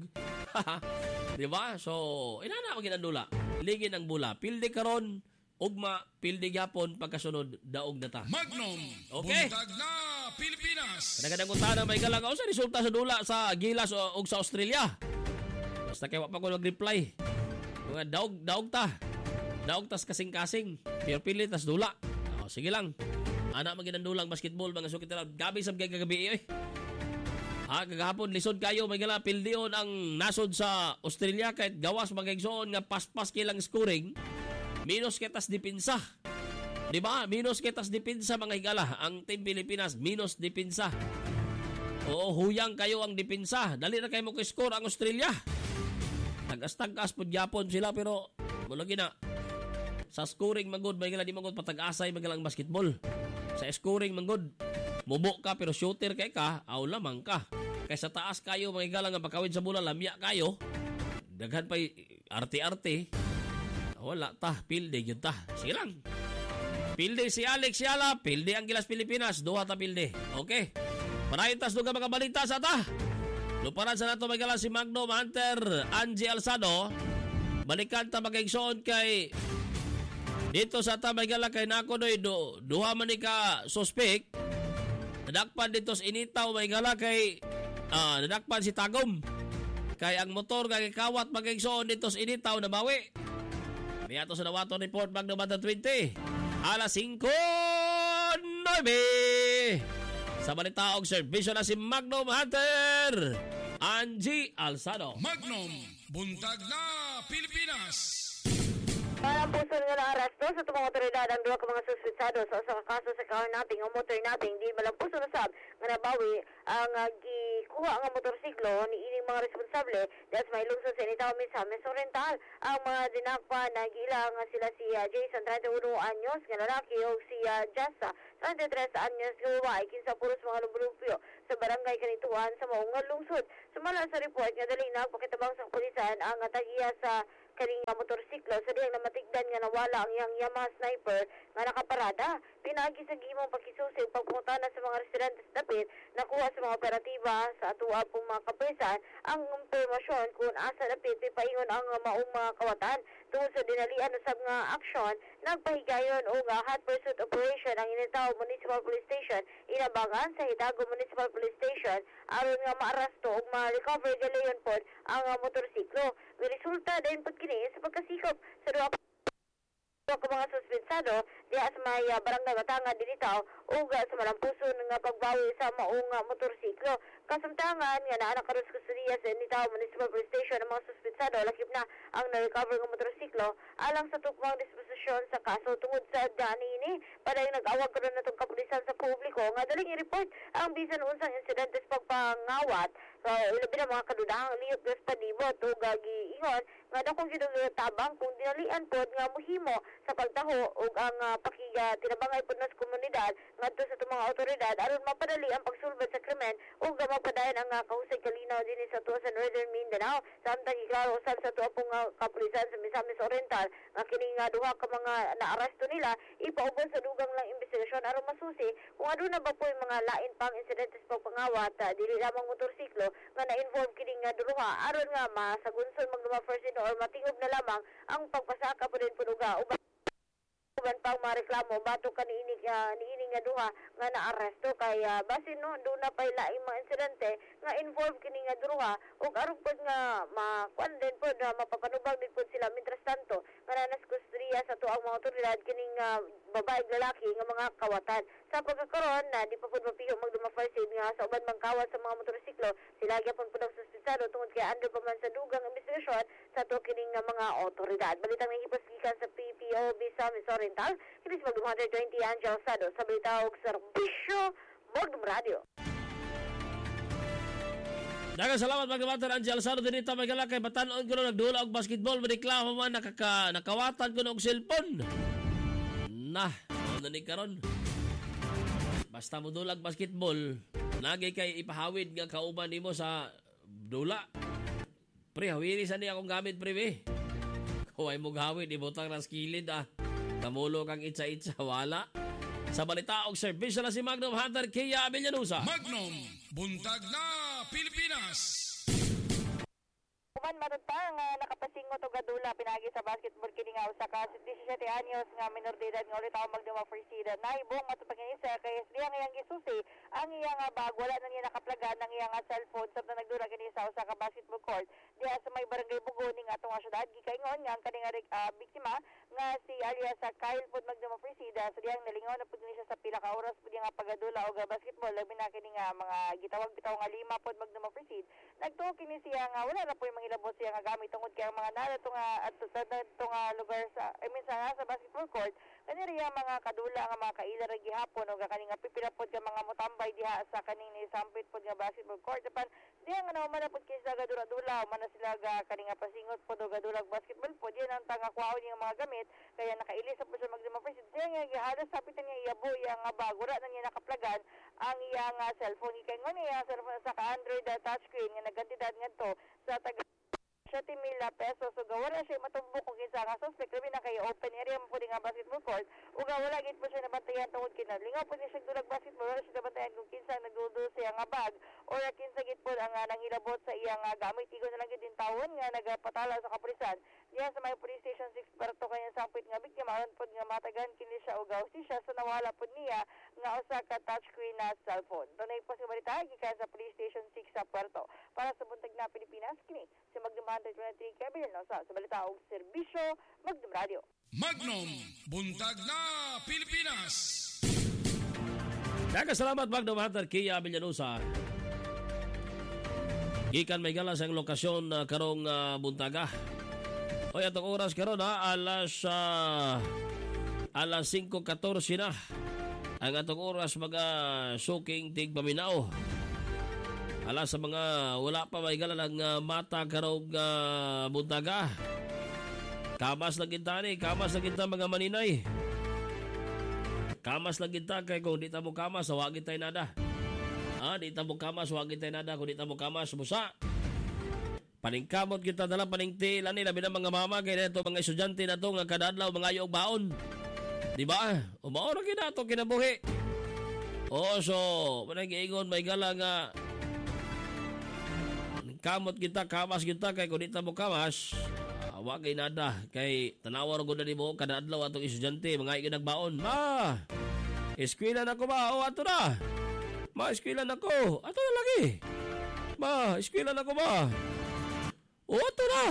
Diba? So, inana maginandula. Ligin ang bula. Pilde karon, ugma, pilde gyapon, pagkasunod, daog na ta. Magnum, okay. buntag na Pilipinas. Kadang-kadang utana may gala nga, o sa resulta sa dula sa Gilas o sa Australia. Basta kaya pa ko nag-reply. Mga daog ta. Daog tas kasing-kasing. Pero pili tas dula. O, sige lang. Ana maginandulang basketball mga sukit na. Gabi sab kay kagabi kagahapon lisod kayo may gala pildion ang nasod sa Australia kahit gawas magigsoon nga paspas kilang scoring. Minus ketas dipinsa. Diba? Minus ketas dipinsa mga higala. Ang Team Pilipinas minus dipinsa. Oo, huyang kayo ang dipinsa. Dali na kayo mo score ang Australia. Tagas-tagas po Japon sila pero mulagi na. Sa scoring magod, may gala di magod patag-asay magalang basketball. Sa scoring magod, mubo ka pero shooter kay ka, aw lamang ka. Kay sa taas kayo, may gala nga bakawid sa bola, lamya kayo. Daghan pa arte-arte. Wala ta, pilde yun ta. Sige lang. Pilde si Alex Yala, pilde ang Gilas Pilipinas, duha ta pilde. Okay. Paraitas duga mga balita sa ta. Luparan sa nato magala si Magnum Hunter Angie Alsado. Balikan ta magigsoon kay dito sa ta magala kay nako doy duha man ni ka suspect. Nadakpan dito sa initaw magala kay nadakpan si Tagom. Kay ang motor kay kawat magigsoon dito sa initaw na bawi. Niyato sa Nawaton Report Magnum Hunter 20. Alas 5:09. Sa balita og serbisyo na si Magnum Hunter Angie Alsado. Magnum, buntag na Pilipinas. Parang puso nga na arasto sa tumang otoridad ang duha ka mga suspitsado sa usa ka kaso sa carnapping o motor napping. Di malang puso na sab nga nabawi ang gikuha nga motorsiklo ni ining mga responsable dahil may lungsod sa Initaw Misamis Oriental. Ang mga dinakpa na gilang sila si Jason 31 anyos nga lalaki o si Jassa 33 anyos nga babae kinsa puros mga lumpio sa barangay Kanituan sa maong lungsod. Sumala sa report nga daling nagpakitabang sa pulisan ang tagiya sa kaning motorsiklo sa diyang namatigdan nga nawala ang iyang Yamaha Sniper nga nakaparada. Pinagi sa gimong pagkisusig pagpunta na sa mga residentes dapit nakuha sa mga operatiba sa atuwa pong mga kapisan ang impormasyon kung asa dapit paingon ang maong mga kawatan. Tungod sa dinalian usab nga aksyon nagpahigayon o hot pursuit operation ang Initaw Municipal Police Station inabangan sa Hitago Municipal Police Station aron nga maarasto o ma-recover galayon pod ang motorsiklo. Resulta din pod kini sa pagkasikop sa duha ka mga suspensado diha sa may barangay Batangan dinitaw ug sa malampuson nga pagbawi sa maong motorsiklo. Kasamtangan nga naa nakaros kustudiya sa Initaw Municipal Police Station ang mga suspensado lakip na ang na-recover nga motorsiklo alang sa tukmang disposisyon sa kaso tungod sa danini. Paday nag-awag karon natong kapulisan sa publiko nga daling i-report ang bisan unsang insidente sa pagpangawat ilabi na mga kadudahang liyot gas panibot o giingon nga dakong tabang kung dinalian pod nga muhimo sa pagtaho o ang tinabangay pod nas komunidad ngadto sa mga otoridad aron mapadali ang pagsulbad sa krimen o mapadayon ang kahusay kalinaw din sa tuwa sa Northern Mindanao. Samtang iklaro usab sa tuwa pong kapulisan sa Misamis Oriental nga kining duha ka mga naaresto nila ipaubos sa dugang lang investigasyon aron masusi kung aduna ba po mga lain pang insidente sa pagpangawat dili lamang motorsiklo nga na-involve kining duha aron nga masagunson magduma first in or matingob na lamang ang pagpasaka po din punuga uban pang mareklamo bato ka niini nga duha nga naaresto kay basin no do na pay laing mga insidente nga involve kini nga duha ug aron pod nga makuan din pod mapapanubag din pod sila mientras tanto nga nanas kustriya sa tuang mga otoridad kining babae lalaki nga mga kawatan. Sa pagkakaroon na di pa pod mapiho magduma first aid nga sa uban mang kawat sa mga motorsiklo sila gyapon pod suspensado tungod kay under pa man sa dugang investigasyon sa to kining mga otoridad. Balitang nahipos gikan sa PPO Misamis Oriental kini si Magdum 120 Angel Sado sa balita og serbisyo Magdum Radio. Daghang salamat Magdum Angel Sado dinita magala kay batan-on ko nagdula og basketball reklamo man nakawatan ko og cellphone. Nah, ano ni karon? Basta mo dulag basketball, nagay kay ipahawid nga kauban nimo sa dula. Pre, hawili sa niya akong gamit, pre. Huwag mo gawin, ibutang na skilid, Kamulo kang itsa-itsa, wala. Sa balita og serbisyo na si Magnum Hunter Kia Villanusa. Magnum, buntag na Pilipinas! Kuman matutang nakapasingot og adula pinagi sa basketball kini nga usa ka 17 anyos nga minor de edad nga ulit magduma first seed naibong matupangin sa kay diya nga iyang gisusi ang iyang bag wala na niya nakaplagan ng iyang cellphone sabta nagdura kini sa usa ka basketball court diha sa may barangay Bugon ning atong syudad gikaingon nga ang kaning biktima nga si alias Kyle pod magduma first seed sa diyang nalingaw na pud ni siya sa pila ka oras pud nga pagadula og basketball labi na kini nga mga gitawag bitaw nga 5 pod magduma first seed nagtuo kini siya nga wala na po yung mga ilabot siya nga gamit tungod kay mga nara itong lugar sa sa basketball court kaniri mga kadula nga mga kaila ra gihapon o kaning nga pipilapod ka mga motambay diha sa kaning ni sampit pod nga basketball court depan diha nga naman na pod kay sa gadura-dula man sila ga kaning nga pasingot pod o gadulag basketball pod yan ang tanga kwaon yung mga gamit kaya nakailis sa pod sa magdemocracy diha nga gihadas sapitan niya iyabo iya nga bag wala na niya nakaplagan ang iya nga cellphone ikaingon niya cellphone sa ka Android touchscreen nga nagkantidad ngadto sa taga 7,000 pesos so wala siya matumbok kung kinsa nga suspect labi na kay open area mo pwede nga basketball court ug wala gid po siya nabantayan tungod kinalingaw po siya dulag basketball wala siya nabantayan kung kinsa nagdudul siya nga bag or kinsa gid po ang nangilabot sa iya nga gamit igo na lang gid din tawon nga nagapatala sa kapulisan diha sa may police station 6 perto kanya sampit nga biktima aron pod nga matagan kini siya og gawsi siya sa nawala pod niya nga usa ka touchscreen na cellphone tunay po si balita gikan sa police station 6 sa Puerto para sa buntag na Pilipinas kini si Magdum 123 Kevin sa balita og serbisyo Magdum Radio. Magnum, buntag na Pilipinas. Daghang salamat Magnum Hunter Kia Villanusa. Gikan may galas ang lokasyon karong buntaga. Oy, atong oras karon ha, alas 5:14 na. Ang atong oras mga suking tigpaminaw. Sa mga wala pa may ng mata karong buntaga. Kamas lang kita mga maninay. Kamas lang kita kay kung di ta mo kamas, wag tayo nada. Di ta mo kamas, wag tayo nada. Kung di ta mo kamas, busa. Paningkamot kita dala paningti lani labi na mga mama kay neto mga estudyante na to nga kada adlaw mga ayog baon. Di ba? Mao ra kita to kinabuhi. So managiingon may gala nga kamot kita, kamas kita kay kung di ta mo kamas, wag kay nada kay tanawar gud na nimo kada adlaw atong estudyante mga ayog nagbaon. Eskwela na ko ba? Ato na. Eskwela na ko. Ato na lagi. Eskwela na ko ba? Ato na.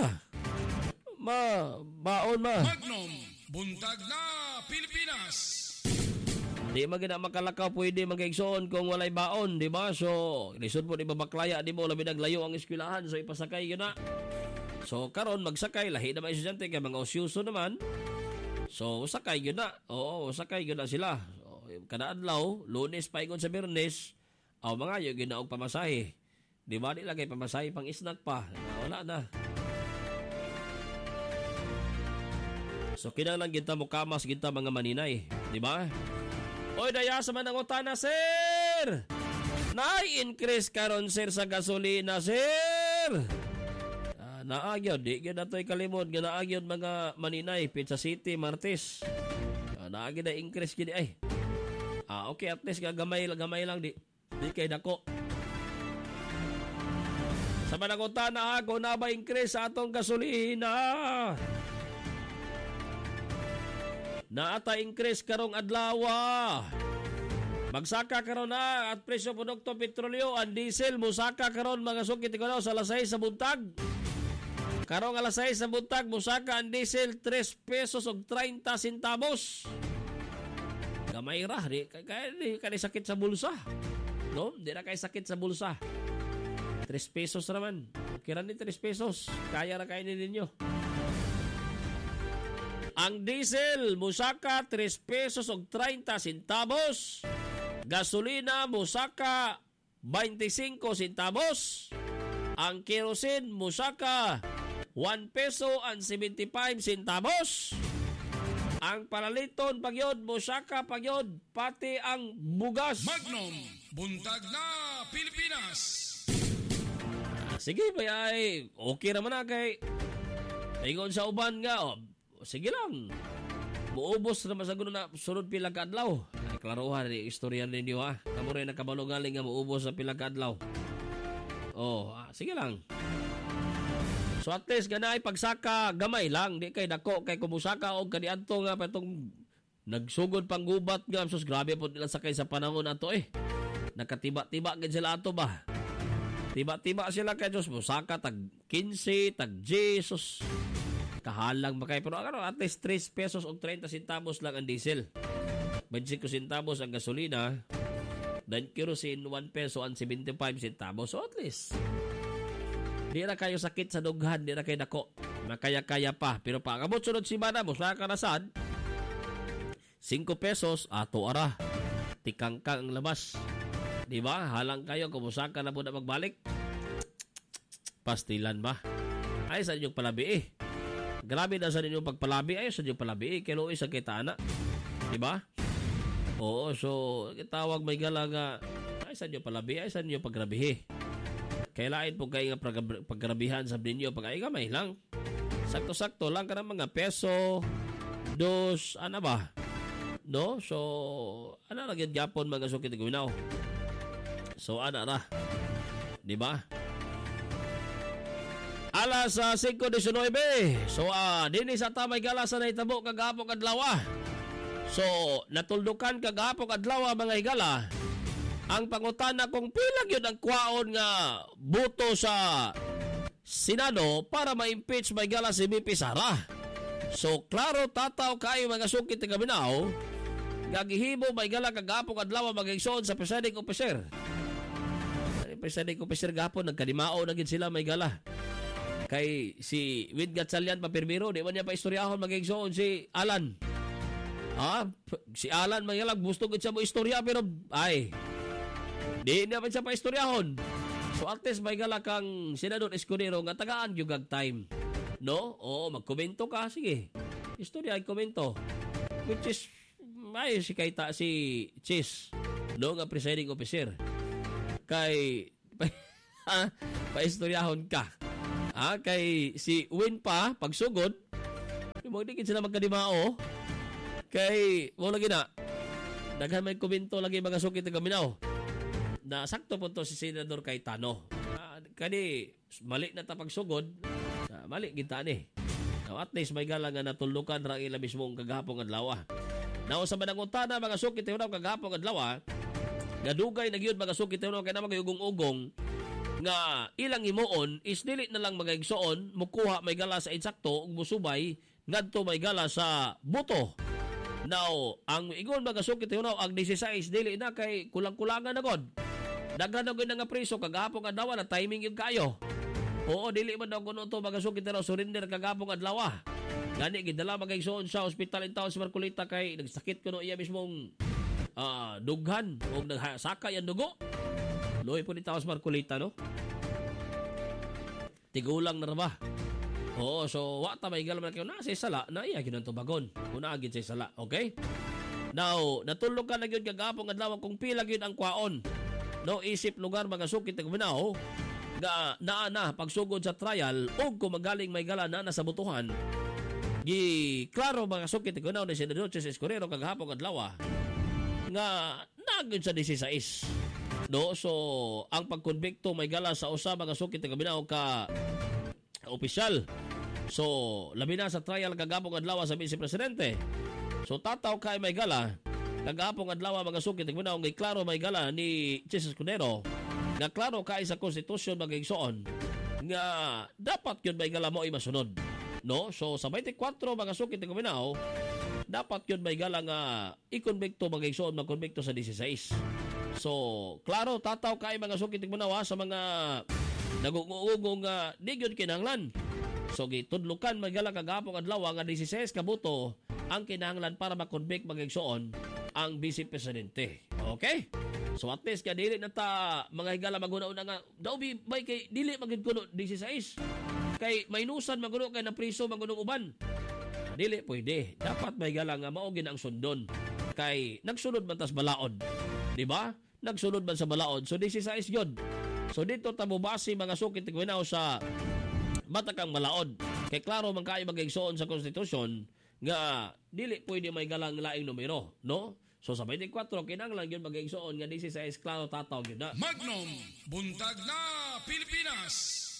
Baon Magnum, buntag na Pilipinas. Di magina makalakaw pwede magkaigsoon kung walay baon, di ba? So, lisod po di babaklaya, di mo labi naglayo ang eskwelahan, so ipasakay yun na. So, karon magsakay, lahi na mga estudyante, kaya mga osyuso naman. So, sakay yun na. Oo, sakay yun na sila. So, kada adlaw, Lunes pa ingon sa Biyernes, mga yung ginaog pamasahe. Di ba? Di lagay pamasahe pang snack pa. Wala na. So, kinahanglan kita mo kamas kita mga maninay. Di ba? Oy, daya sa manangutana, sir! Na-increase karon sir sa gasolina, sir! Naagyod, di gyud natoy kalimod nga naagyod mga maninay, Pizza City, Martes. Naagyod na increase gid ay. Okay, at least gamay lang di kay dako. Sa manangutana ako na ba increase sa atong gasolina? Naata increase karong adlaw. Magsaka karon na at presyo produkto petrolyo ang diesel musaka karon mga sukit ko sa alas 6 sa buntag. Karong alas 6 sa buntag musaka ang diesel 3 pesos og 30 centavos. Gamay ra di kay sakit sa bulsa. No, di na kay sakit sa bulsa. 3 pesos naman. Kira ni 3 pesos. Kaya ra kainin ninyo. Ang diesel, musaka 3 pesos og 30 centavos. Gasolina, musaka 25 centavos. Ang kerosene, musaka 1 peso and 75 centavos. Ang palaliton, pagyod, musaka, pagyod, pati ang bugas. Magnum, buntag na Pilipinas. Sige, ay okay naman na kay ingon sa uban nga, sige lang. Muubos na masaguno na sunod pila ka adlaw. Ay, klaruhan ni istorya ninyo ha. Kamo rin nakabalo galing nga muubos sa pila ka adlaw. Sige lang. So at least ganay pagsaka gamay lang, di kay dako kay kumusaka og kaniadto nga patong nagsugod pang gubat nga sus grabe po nila sakay sa panahon ato Nakatiba-tiba gid sila ato ba. Tiba-tiba sila kay Diyos musaka tag 15, tag Jesus. Kahalang makay pero at least 3 pesos o 30 centavos lang ang diesel. 25 centavos ang gasolina. Dan kerosene 1 peso and 75 centavos. So at least di na kayo sakit sa dughan, di na kayo dako. Makaya-kaya pa. Pero pagabot sunod simana mo sa kanasan 5 pesos ato ara. Tikangkang ang labas. Di ba? Halang kayo kumusaka na po na magbalik. Pastilan ba? Ay sa inyong palabi Grabe na sa inyong pagpalabi. Ay sa inyong palabi Kaya luoy sa kita na. Di ba? Oo, so tawag may gala nga ay sa inyong palabi, ay sa inyong paggrabihi. Kailain po kayo nga paggrabihan sa ninyo pag ay gamay lang. Sakto-sakto lang ka ng mga peso, 2, ano ba? No? So, ano na gyapon mga sukit gawinaw? So, ano na? Di ba? Alas 5:19. So, dini sa tamay gala sa naitabo kagapong adlaw. So, natuldukan kagapong adlaw mga higala. Ang pangutana kung pilag yun ang kwaon nga buto sa Senado para ma-impeach may gala si BP Sara. So, klaro tataw kayo mga sukit ng gaminaw, gagihimo may gala kagapong adlaw mag-igsoon sa presiding officer. Presiding officer gapon, nagkalimao na gid sila may gala. Kay si Win Gatchalian papirmiro, di man niya pa istoryahon magigsoon si Alan. Si Alan mangilag gusto gud siya mo istorya pero ay di na pa siya pa istoryahon. So at least may gala kang Senador Escudero nga tagaan gyud kag time. No? Oo, magkomento ka, sige. Istorya ay komento. Which is may si Kaita si Chis, no, nga presiding officer. Kay pa-istoryahon ka. Kay si Win pa pagsugod, mo di sila magkadimao. Kay mo lagi na. Daghan may komento lagi mga sukit ng Gaminaw. Na sakto po to si Senador Cayetano. Kani mali na ta pagsugod, mali kita ni. Now at least may galang nga natulukan ra ila mismong kagahapon adlaw. Now sa manangutana mga sukit unaw kagahapon adlaw, gadugay na gyud mga sukit unaw kay na magayugong-ugong nga ilang himuon is dili na lang magayigsoon mukuha may gala sa insakto ug musubay ngadto may gala sa buto. Now ang ingon mga sukit unaw ang 16 dili na kay kulang-kulangan na god. Daghan na gyud nga preso kagahapon adlaw na timing gyud kayo. Oo, dili man daw kuno to mga sukit unaw surrender kagahapon adlaw. Gani gidala magayigsoon sa ospital in town sa Marcolita kay nagsakit kuno iya mismong dughan o nagsaka yan dugo. Loy po ni Taos Marcolita, no? Tigulang na ba? Oo, so wata may galam na kayo na sa sala na iya gyud to bagon. Una agid sa sala, okay? Now, natulog ka na gyud kagahapon adlaw kung pila gyud ang kwaon. No, isip lugar mga sukit ng Gaminaw nga naa pagsugod sa trial ug kung magaling may gala na sa butuhan. Klaro mga sukit ng Gaminaw ni Senador Chis Escudero kagahapon adlaw nga nagud sa 16. No, so ang pagkonbikto may gala sa usa mga sukit ng Gaminaw ka opisyal. So labi na sa trial kagahapon adlaw sa Vice Presidente. So tataw kay may gala kagahapon adlaw mga sukit ng Gaminaw nga klaro may gala ni Chis Escudero nga klaro kay sa konstitusyon magigsoon nga dapat yun may gala mo ay masunod. No, so sa 24 mga sukit ng Gaminaw dapat yun may gala nga ikonbikto magigsoon magkonbikto sa 16. So, klaro, tataw kay mga sukit ng Gaminaw sa mga nagugugong di yun kinahanglan. So, gitudlukan magala kagahapon adlaw nga 16 kabuto ang kinahanglan para makonvict magigsoon ang Vice Presidente. Okay? So, at least kaya dili na ta mga higala maguna-una nga daw may kay dili magid kuno 16. Kay mainusan maguno kay na priso magunong uban. Dili pwede. Dapat may higala nga mao gid ang sundon. Kay nagsunod man tas balaod. Di ba? Nagsunod man sa balaod. So 16 yun. So dito tabubasi mga sukit ng Gaminaw sa matakang balaod. Kay klaro man kayo magigsoon sa konstitusyon nga dili pwede may galang laing numero, no? So sa 24 kinahanglan yun magigsoon nga 16 klaro tataw yun na. Magnum, buntag na Pilipinas.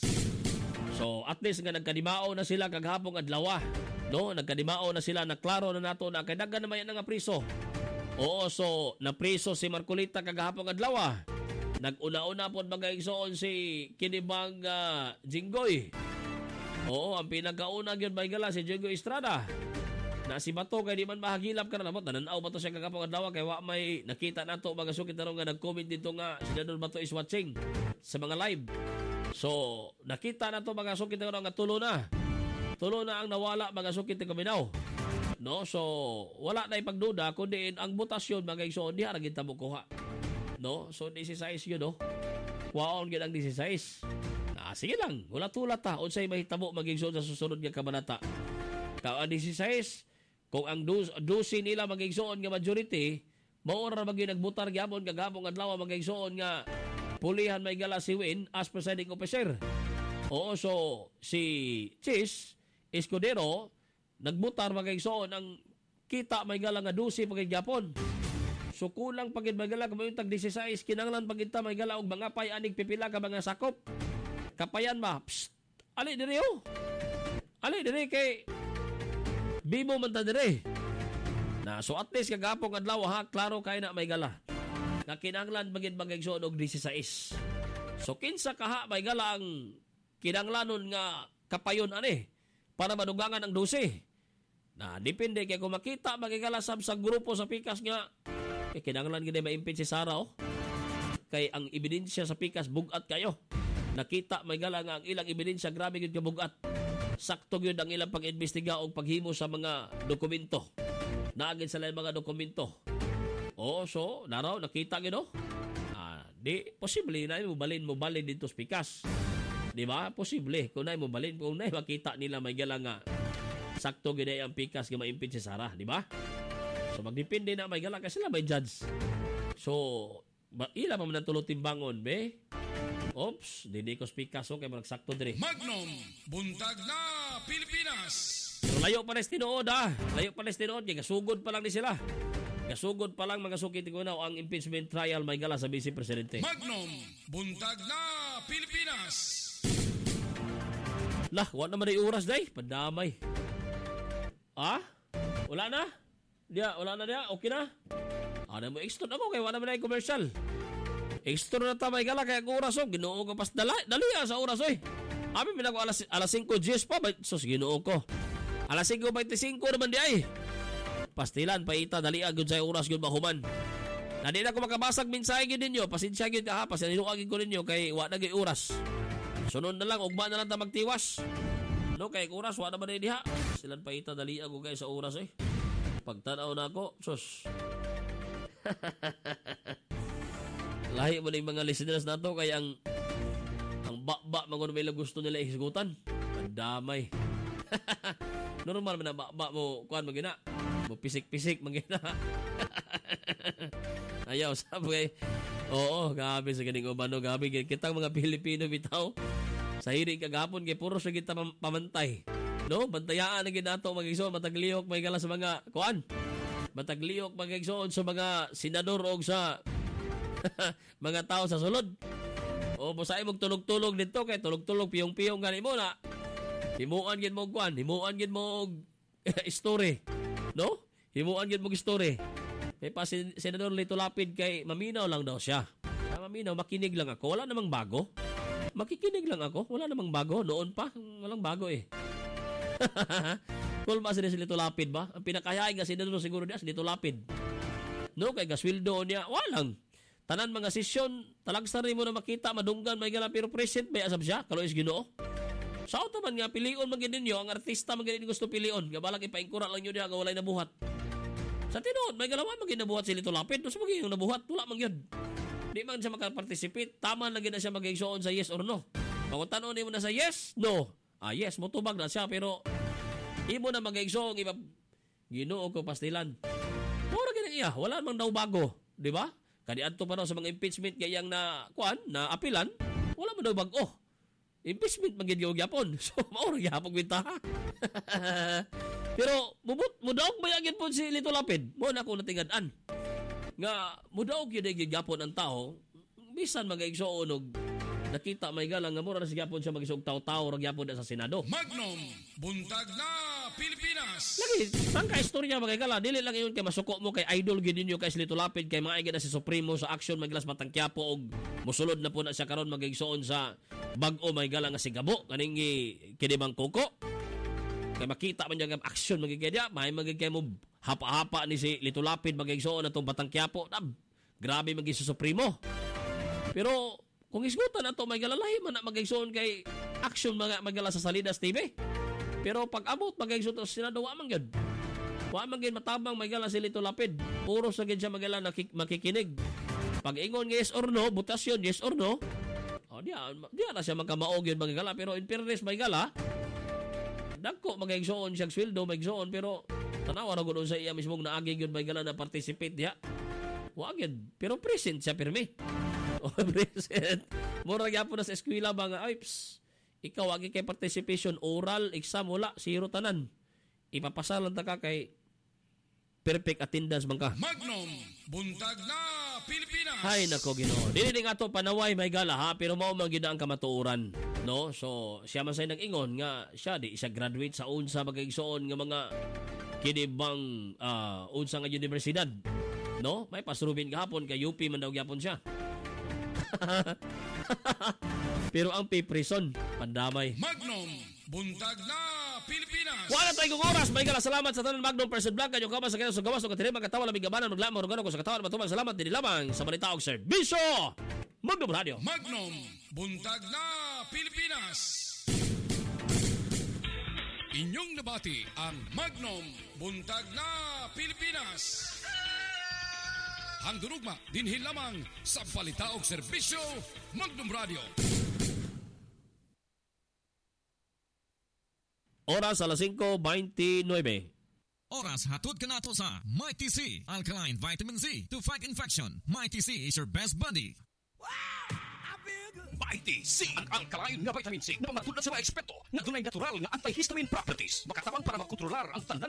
So at least nga nagkadimao na sila kagahapon adlaw, no? Nagkadimao na sila na klaro na nato na kay daghan naman yan nga priso. Oo, so napriso si Marcolita kagahapon adlaw. Nag-una-una po magigsoon si Kinibang Jinggoy. Oo, ang pinakauna gyud may gala si Jinggoy Estrada. Na si Bato kay di man mahagilap ka na lamot. Nananaw ba to siya kagahapon adlaw kay wa may nakita nato mga sukit na nga nag-comment dito nga si Senador Bato is watching sa mga live. So, nakita na to mga sukit na nga tulo na. Tulo na ang nawala mga sukit ng Gaminaw. No, so wala na ipagduda kundi ang butasyon magigsoon diha ra gid ta mo kuha. No, so 16 yun, no. Waon gid ang 16. Sige lang, wala tulat ta unsay mahitabo magigsoon sa susunod nga kabanata. Ka ang 16 kung ang 12 nila magigsoon nga majority, mao ra magig nagbutar gyapon kagahapon adlaw magigsoon nga pulihan may gala si Win as presiding officer. Oo, so si Chis Escudero nagbutar magigsoon ang kita may gala nga 12 pagigyapon. So kulang pagid may gala kamo yung tag 16 kinahanglan pagid ta may gala og mga pay anig pipila ka mga sakop. Kapayan ba? Psst, ali diri oh. Ali diri kay bibo man ta diri. Na so at least kagapong adlaw ha klaro kay na may gala. Nga kinahanglan pagid magigsoon og 16. So kinsa kaha may gala ang kinahanglanon nga kapayon ani para madugangan ang 12. Na depende kay kung makita magigalasab sa grupo sa pikas nga kinahanglan gid ma-impeach si Sara oh. Kay ang ebidensya sa pikas bugat kayo. nakita may gala nga ang ilang ebidensya grabe gyud kabugat. Sakto gyud ang ilang pag-imbestiga og paghimo sa mga dokumento. Naagid sa lain mga dokumento. So naraw nakita gyud no. Di posible na mo balin dito sa pikas. Di ba? Posible kung na mo balin kung na makita nila may gala nga sakto gyud ang pikas nga ma-impeach si Sara, di ba? So magdepende na may gala kasi sila may judge. So ila pa man tulo timbangon be. Oops, di ko pikas kay marag sakto dire. Magnum, buntag na Pilipinas. So layo pa res tinuod Layo pa res tinuod kay gasugod pa lang ni sila. Gasugod pa lang mga sukit ko na ang impeachment trial may gala sa Vice Presidente. Magnum, buntag na Pilipinas. Lah, wala naman yung oras day. Pandamay. Wala na? Wala na dia? Okay na? Ano mo, extra ako kaya wala naman na yung commercial. Extra na tamay gala kaya ang oras ginoo ko pas dali sa oras Abi pinako alas 5:10 pa. Sus, ginoo ko. Alas 5:25 naman di ay. Pastilan, paita, dali agad sa oras yun mahuman. Na di na ko makabasag mensahe yun ninyo. Pasensya yun ka ha. Pasiniluagin ko ninyo kay wala na oras. Sunod na lang, ugma na lang ta magtiwas. No, kay oras, wala ba na diha. Pastilan, paita, dali agad kayo sa oras Pagtanaw na ako, sus. Lahi mo na yung mga listeners na to kaya ang bakba, mga may gusto nila ihigutan. Ang damay. Normal man na bakba mo, kuhan mo gina. Mo pisik-pisik mangina. Ayaw sabi oo, gabi sa ganing umano, gabi kitang mga Pilipino bitaw. Sa hiring kagapon kay puro sa kita pamantay. No, bantayaan na ginato magigsoon mataglihok may gala sa mga kuan. Mataglihok magigsoon sa mga senador o sa mga tao sa sulod. O busay mong tulog-tulog dito kay tulog-tulog piyong-piyong gani mo na. Himuan gid mo kuan, himuan gid mo story. No? Himuan gid mong story. Kay pa Senador Lito Lapid kay maminaw lang daw siya. Maminaw, makinig lang ako. Wala namang bago. Makikinig lang ako. Wala namang bago. Noon pa, walang bago Kung ba si Lito Lapid ba? Ang pinakayain nga Senador siguro niya si Lito Lapid. No, kay gaswildo niya. Walang. Tanan mga sesyon, talagsa rin mo na makita, madunggan, may gala, pero present may asab siya. Kalau is Ginoo. Sa man nga, pilion magin ninyo, ang artista magin gusto pilion. Gabalang ipaingkura lang nyo diya, walay nabuhat. Sa tinood, may galawan magin nabuhat si Lito Lapid. Doon sa magin yung nabuhat, wala mang yun. Di man siya makaparticipate, tama lang na siya mag-igsoon sa yes or no. Kung tanong mo na sa yes, no. Yes, motubag na siya, pero imo na mag-igsoon, Ginoo ko pastilan. Puro ganyan iya, wala mang daw bago. Di ba? Kaniadto pa daw sa mga impeachment kayang na apilan, wala man daw bago. Impeachment magiging gyapon. So, mauro gyapon kita. Pero, mudaog ba yagin po si Lito Lapid? Mo na ako natingadaan. Nga, mudaog yun ay gyapon ang tao, bisan mag-igsoon og nakita may galang nga mura na si gyapon siya mag-isog tao-tao ra gyapon sa Senado. Magnum, buntag na Pilipinas. Lagi, saan ka istorya magigala? Dili lang yun kay masuko mo kay idol gid ninyo kay Lito Lapid kay maayga na si Supremo sa action maglas matang Quiapo og musulod na po na siya karon mag-igsoon sa bag-o may galang nga si Gabo kaning kinibang kuko. Kay makita man yung action magigaya, may magigay mo hapa-hapa ni si Lito Lapid mag-igsoon atong batang Quiapo. Grabe maging si Supremo. Pero kung isgutan ato may galalahi man na mag-igsoon kay action magala sa Salidas TV. Pero pag abot mag-igsoon sa Senado wa man gyud. Wa man gyud matabang may gala si Lito Lapid. Puro sa gyud siya magala makikinig. Pag ingon yes or no, butasyon yes or no. Diya na siya magkamaog yun magigala. Pero in fairness may gala, dagko mag-igsoon siyang sweldo, mag-igsoon. Pero tanawa na ganoon sa iya mismong naagig yun may gala na participate diya. Wag yun. Pero present siya pirmi. Present. Mura gyapon na sa eskwela ba nga, ikaw wag kay participation, oral, exam, wala, zero tanan. Ipapasalan ta ka kay perfect attendance man ka. Magnum, buntag na Pilipinas. Hay nako Ginoo. Dili nga to panaway may gala ha, pero mao man gyud ang kamatuoran, no? So siya man say nag-ingon nga siya di siya graduate sa unsa magigsoon nga mga kinibang unsa nga universidad, no? May pasrubin gahapon kay UP man daw gyapon siya. Pero ang piprison pandamay. Magnum, buntag na Pilipinas. Wala tayong oras. May gala salamat sa tanan Magnum Person Vlog. Kanyo kamas sa kayo sa gawas o katirima katawa lamig gabanan maglamang organo ko sa katawan matuman. Salamat din lamang sa balita og serbisyo. Magnum Radio. Magnum, Buntag na Pilipinas! Inyong nabati ang Magnum Buntag na Pilipinas. Ang durugma dinhi lamang sa Balita og Serbisyo Magnum Radio. Oras alas 5:29. Oras hatod ka nato sa Mighty C, Alkaline Vitamin C to fight infection. Mighty C is your best buddy. Mighty C, ang alkaline nga vitamin C na mamatulad sa mga eksperto na dunay natural nga antihistamine properties. Makatabang para makontrolar ang tanan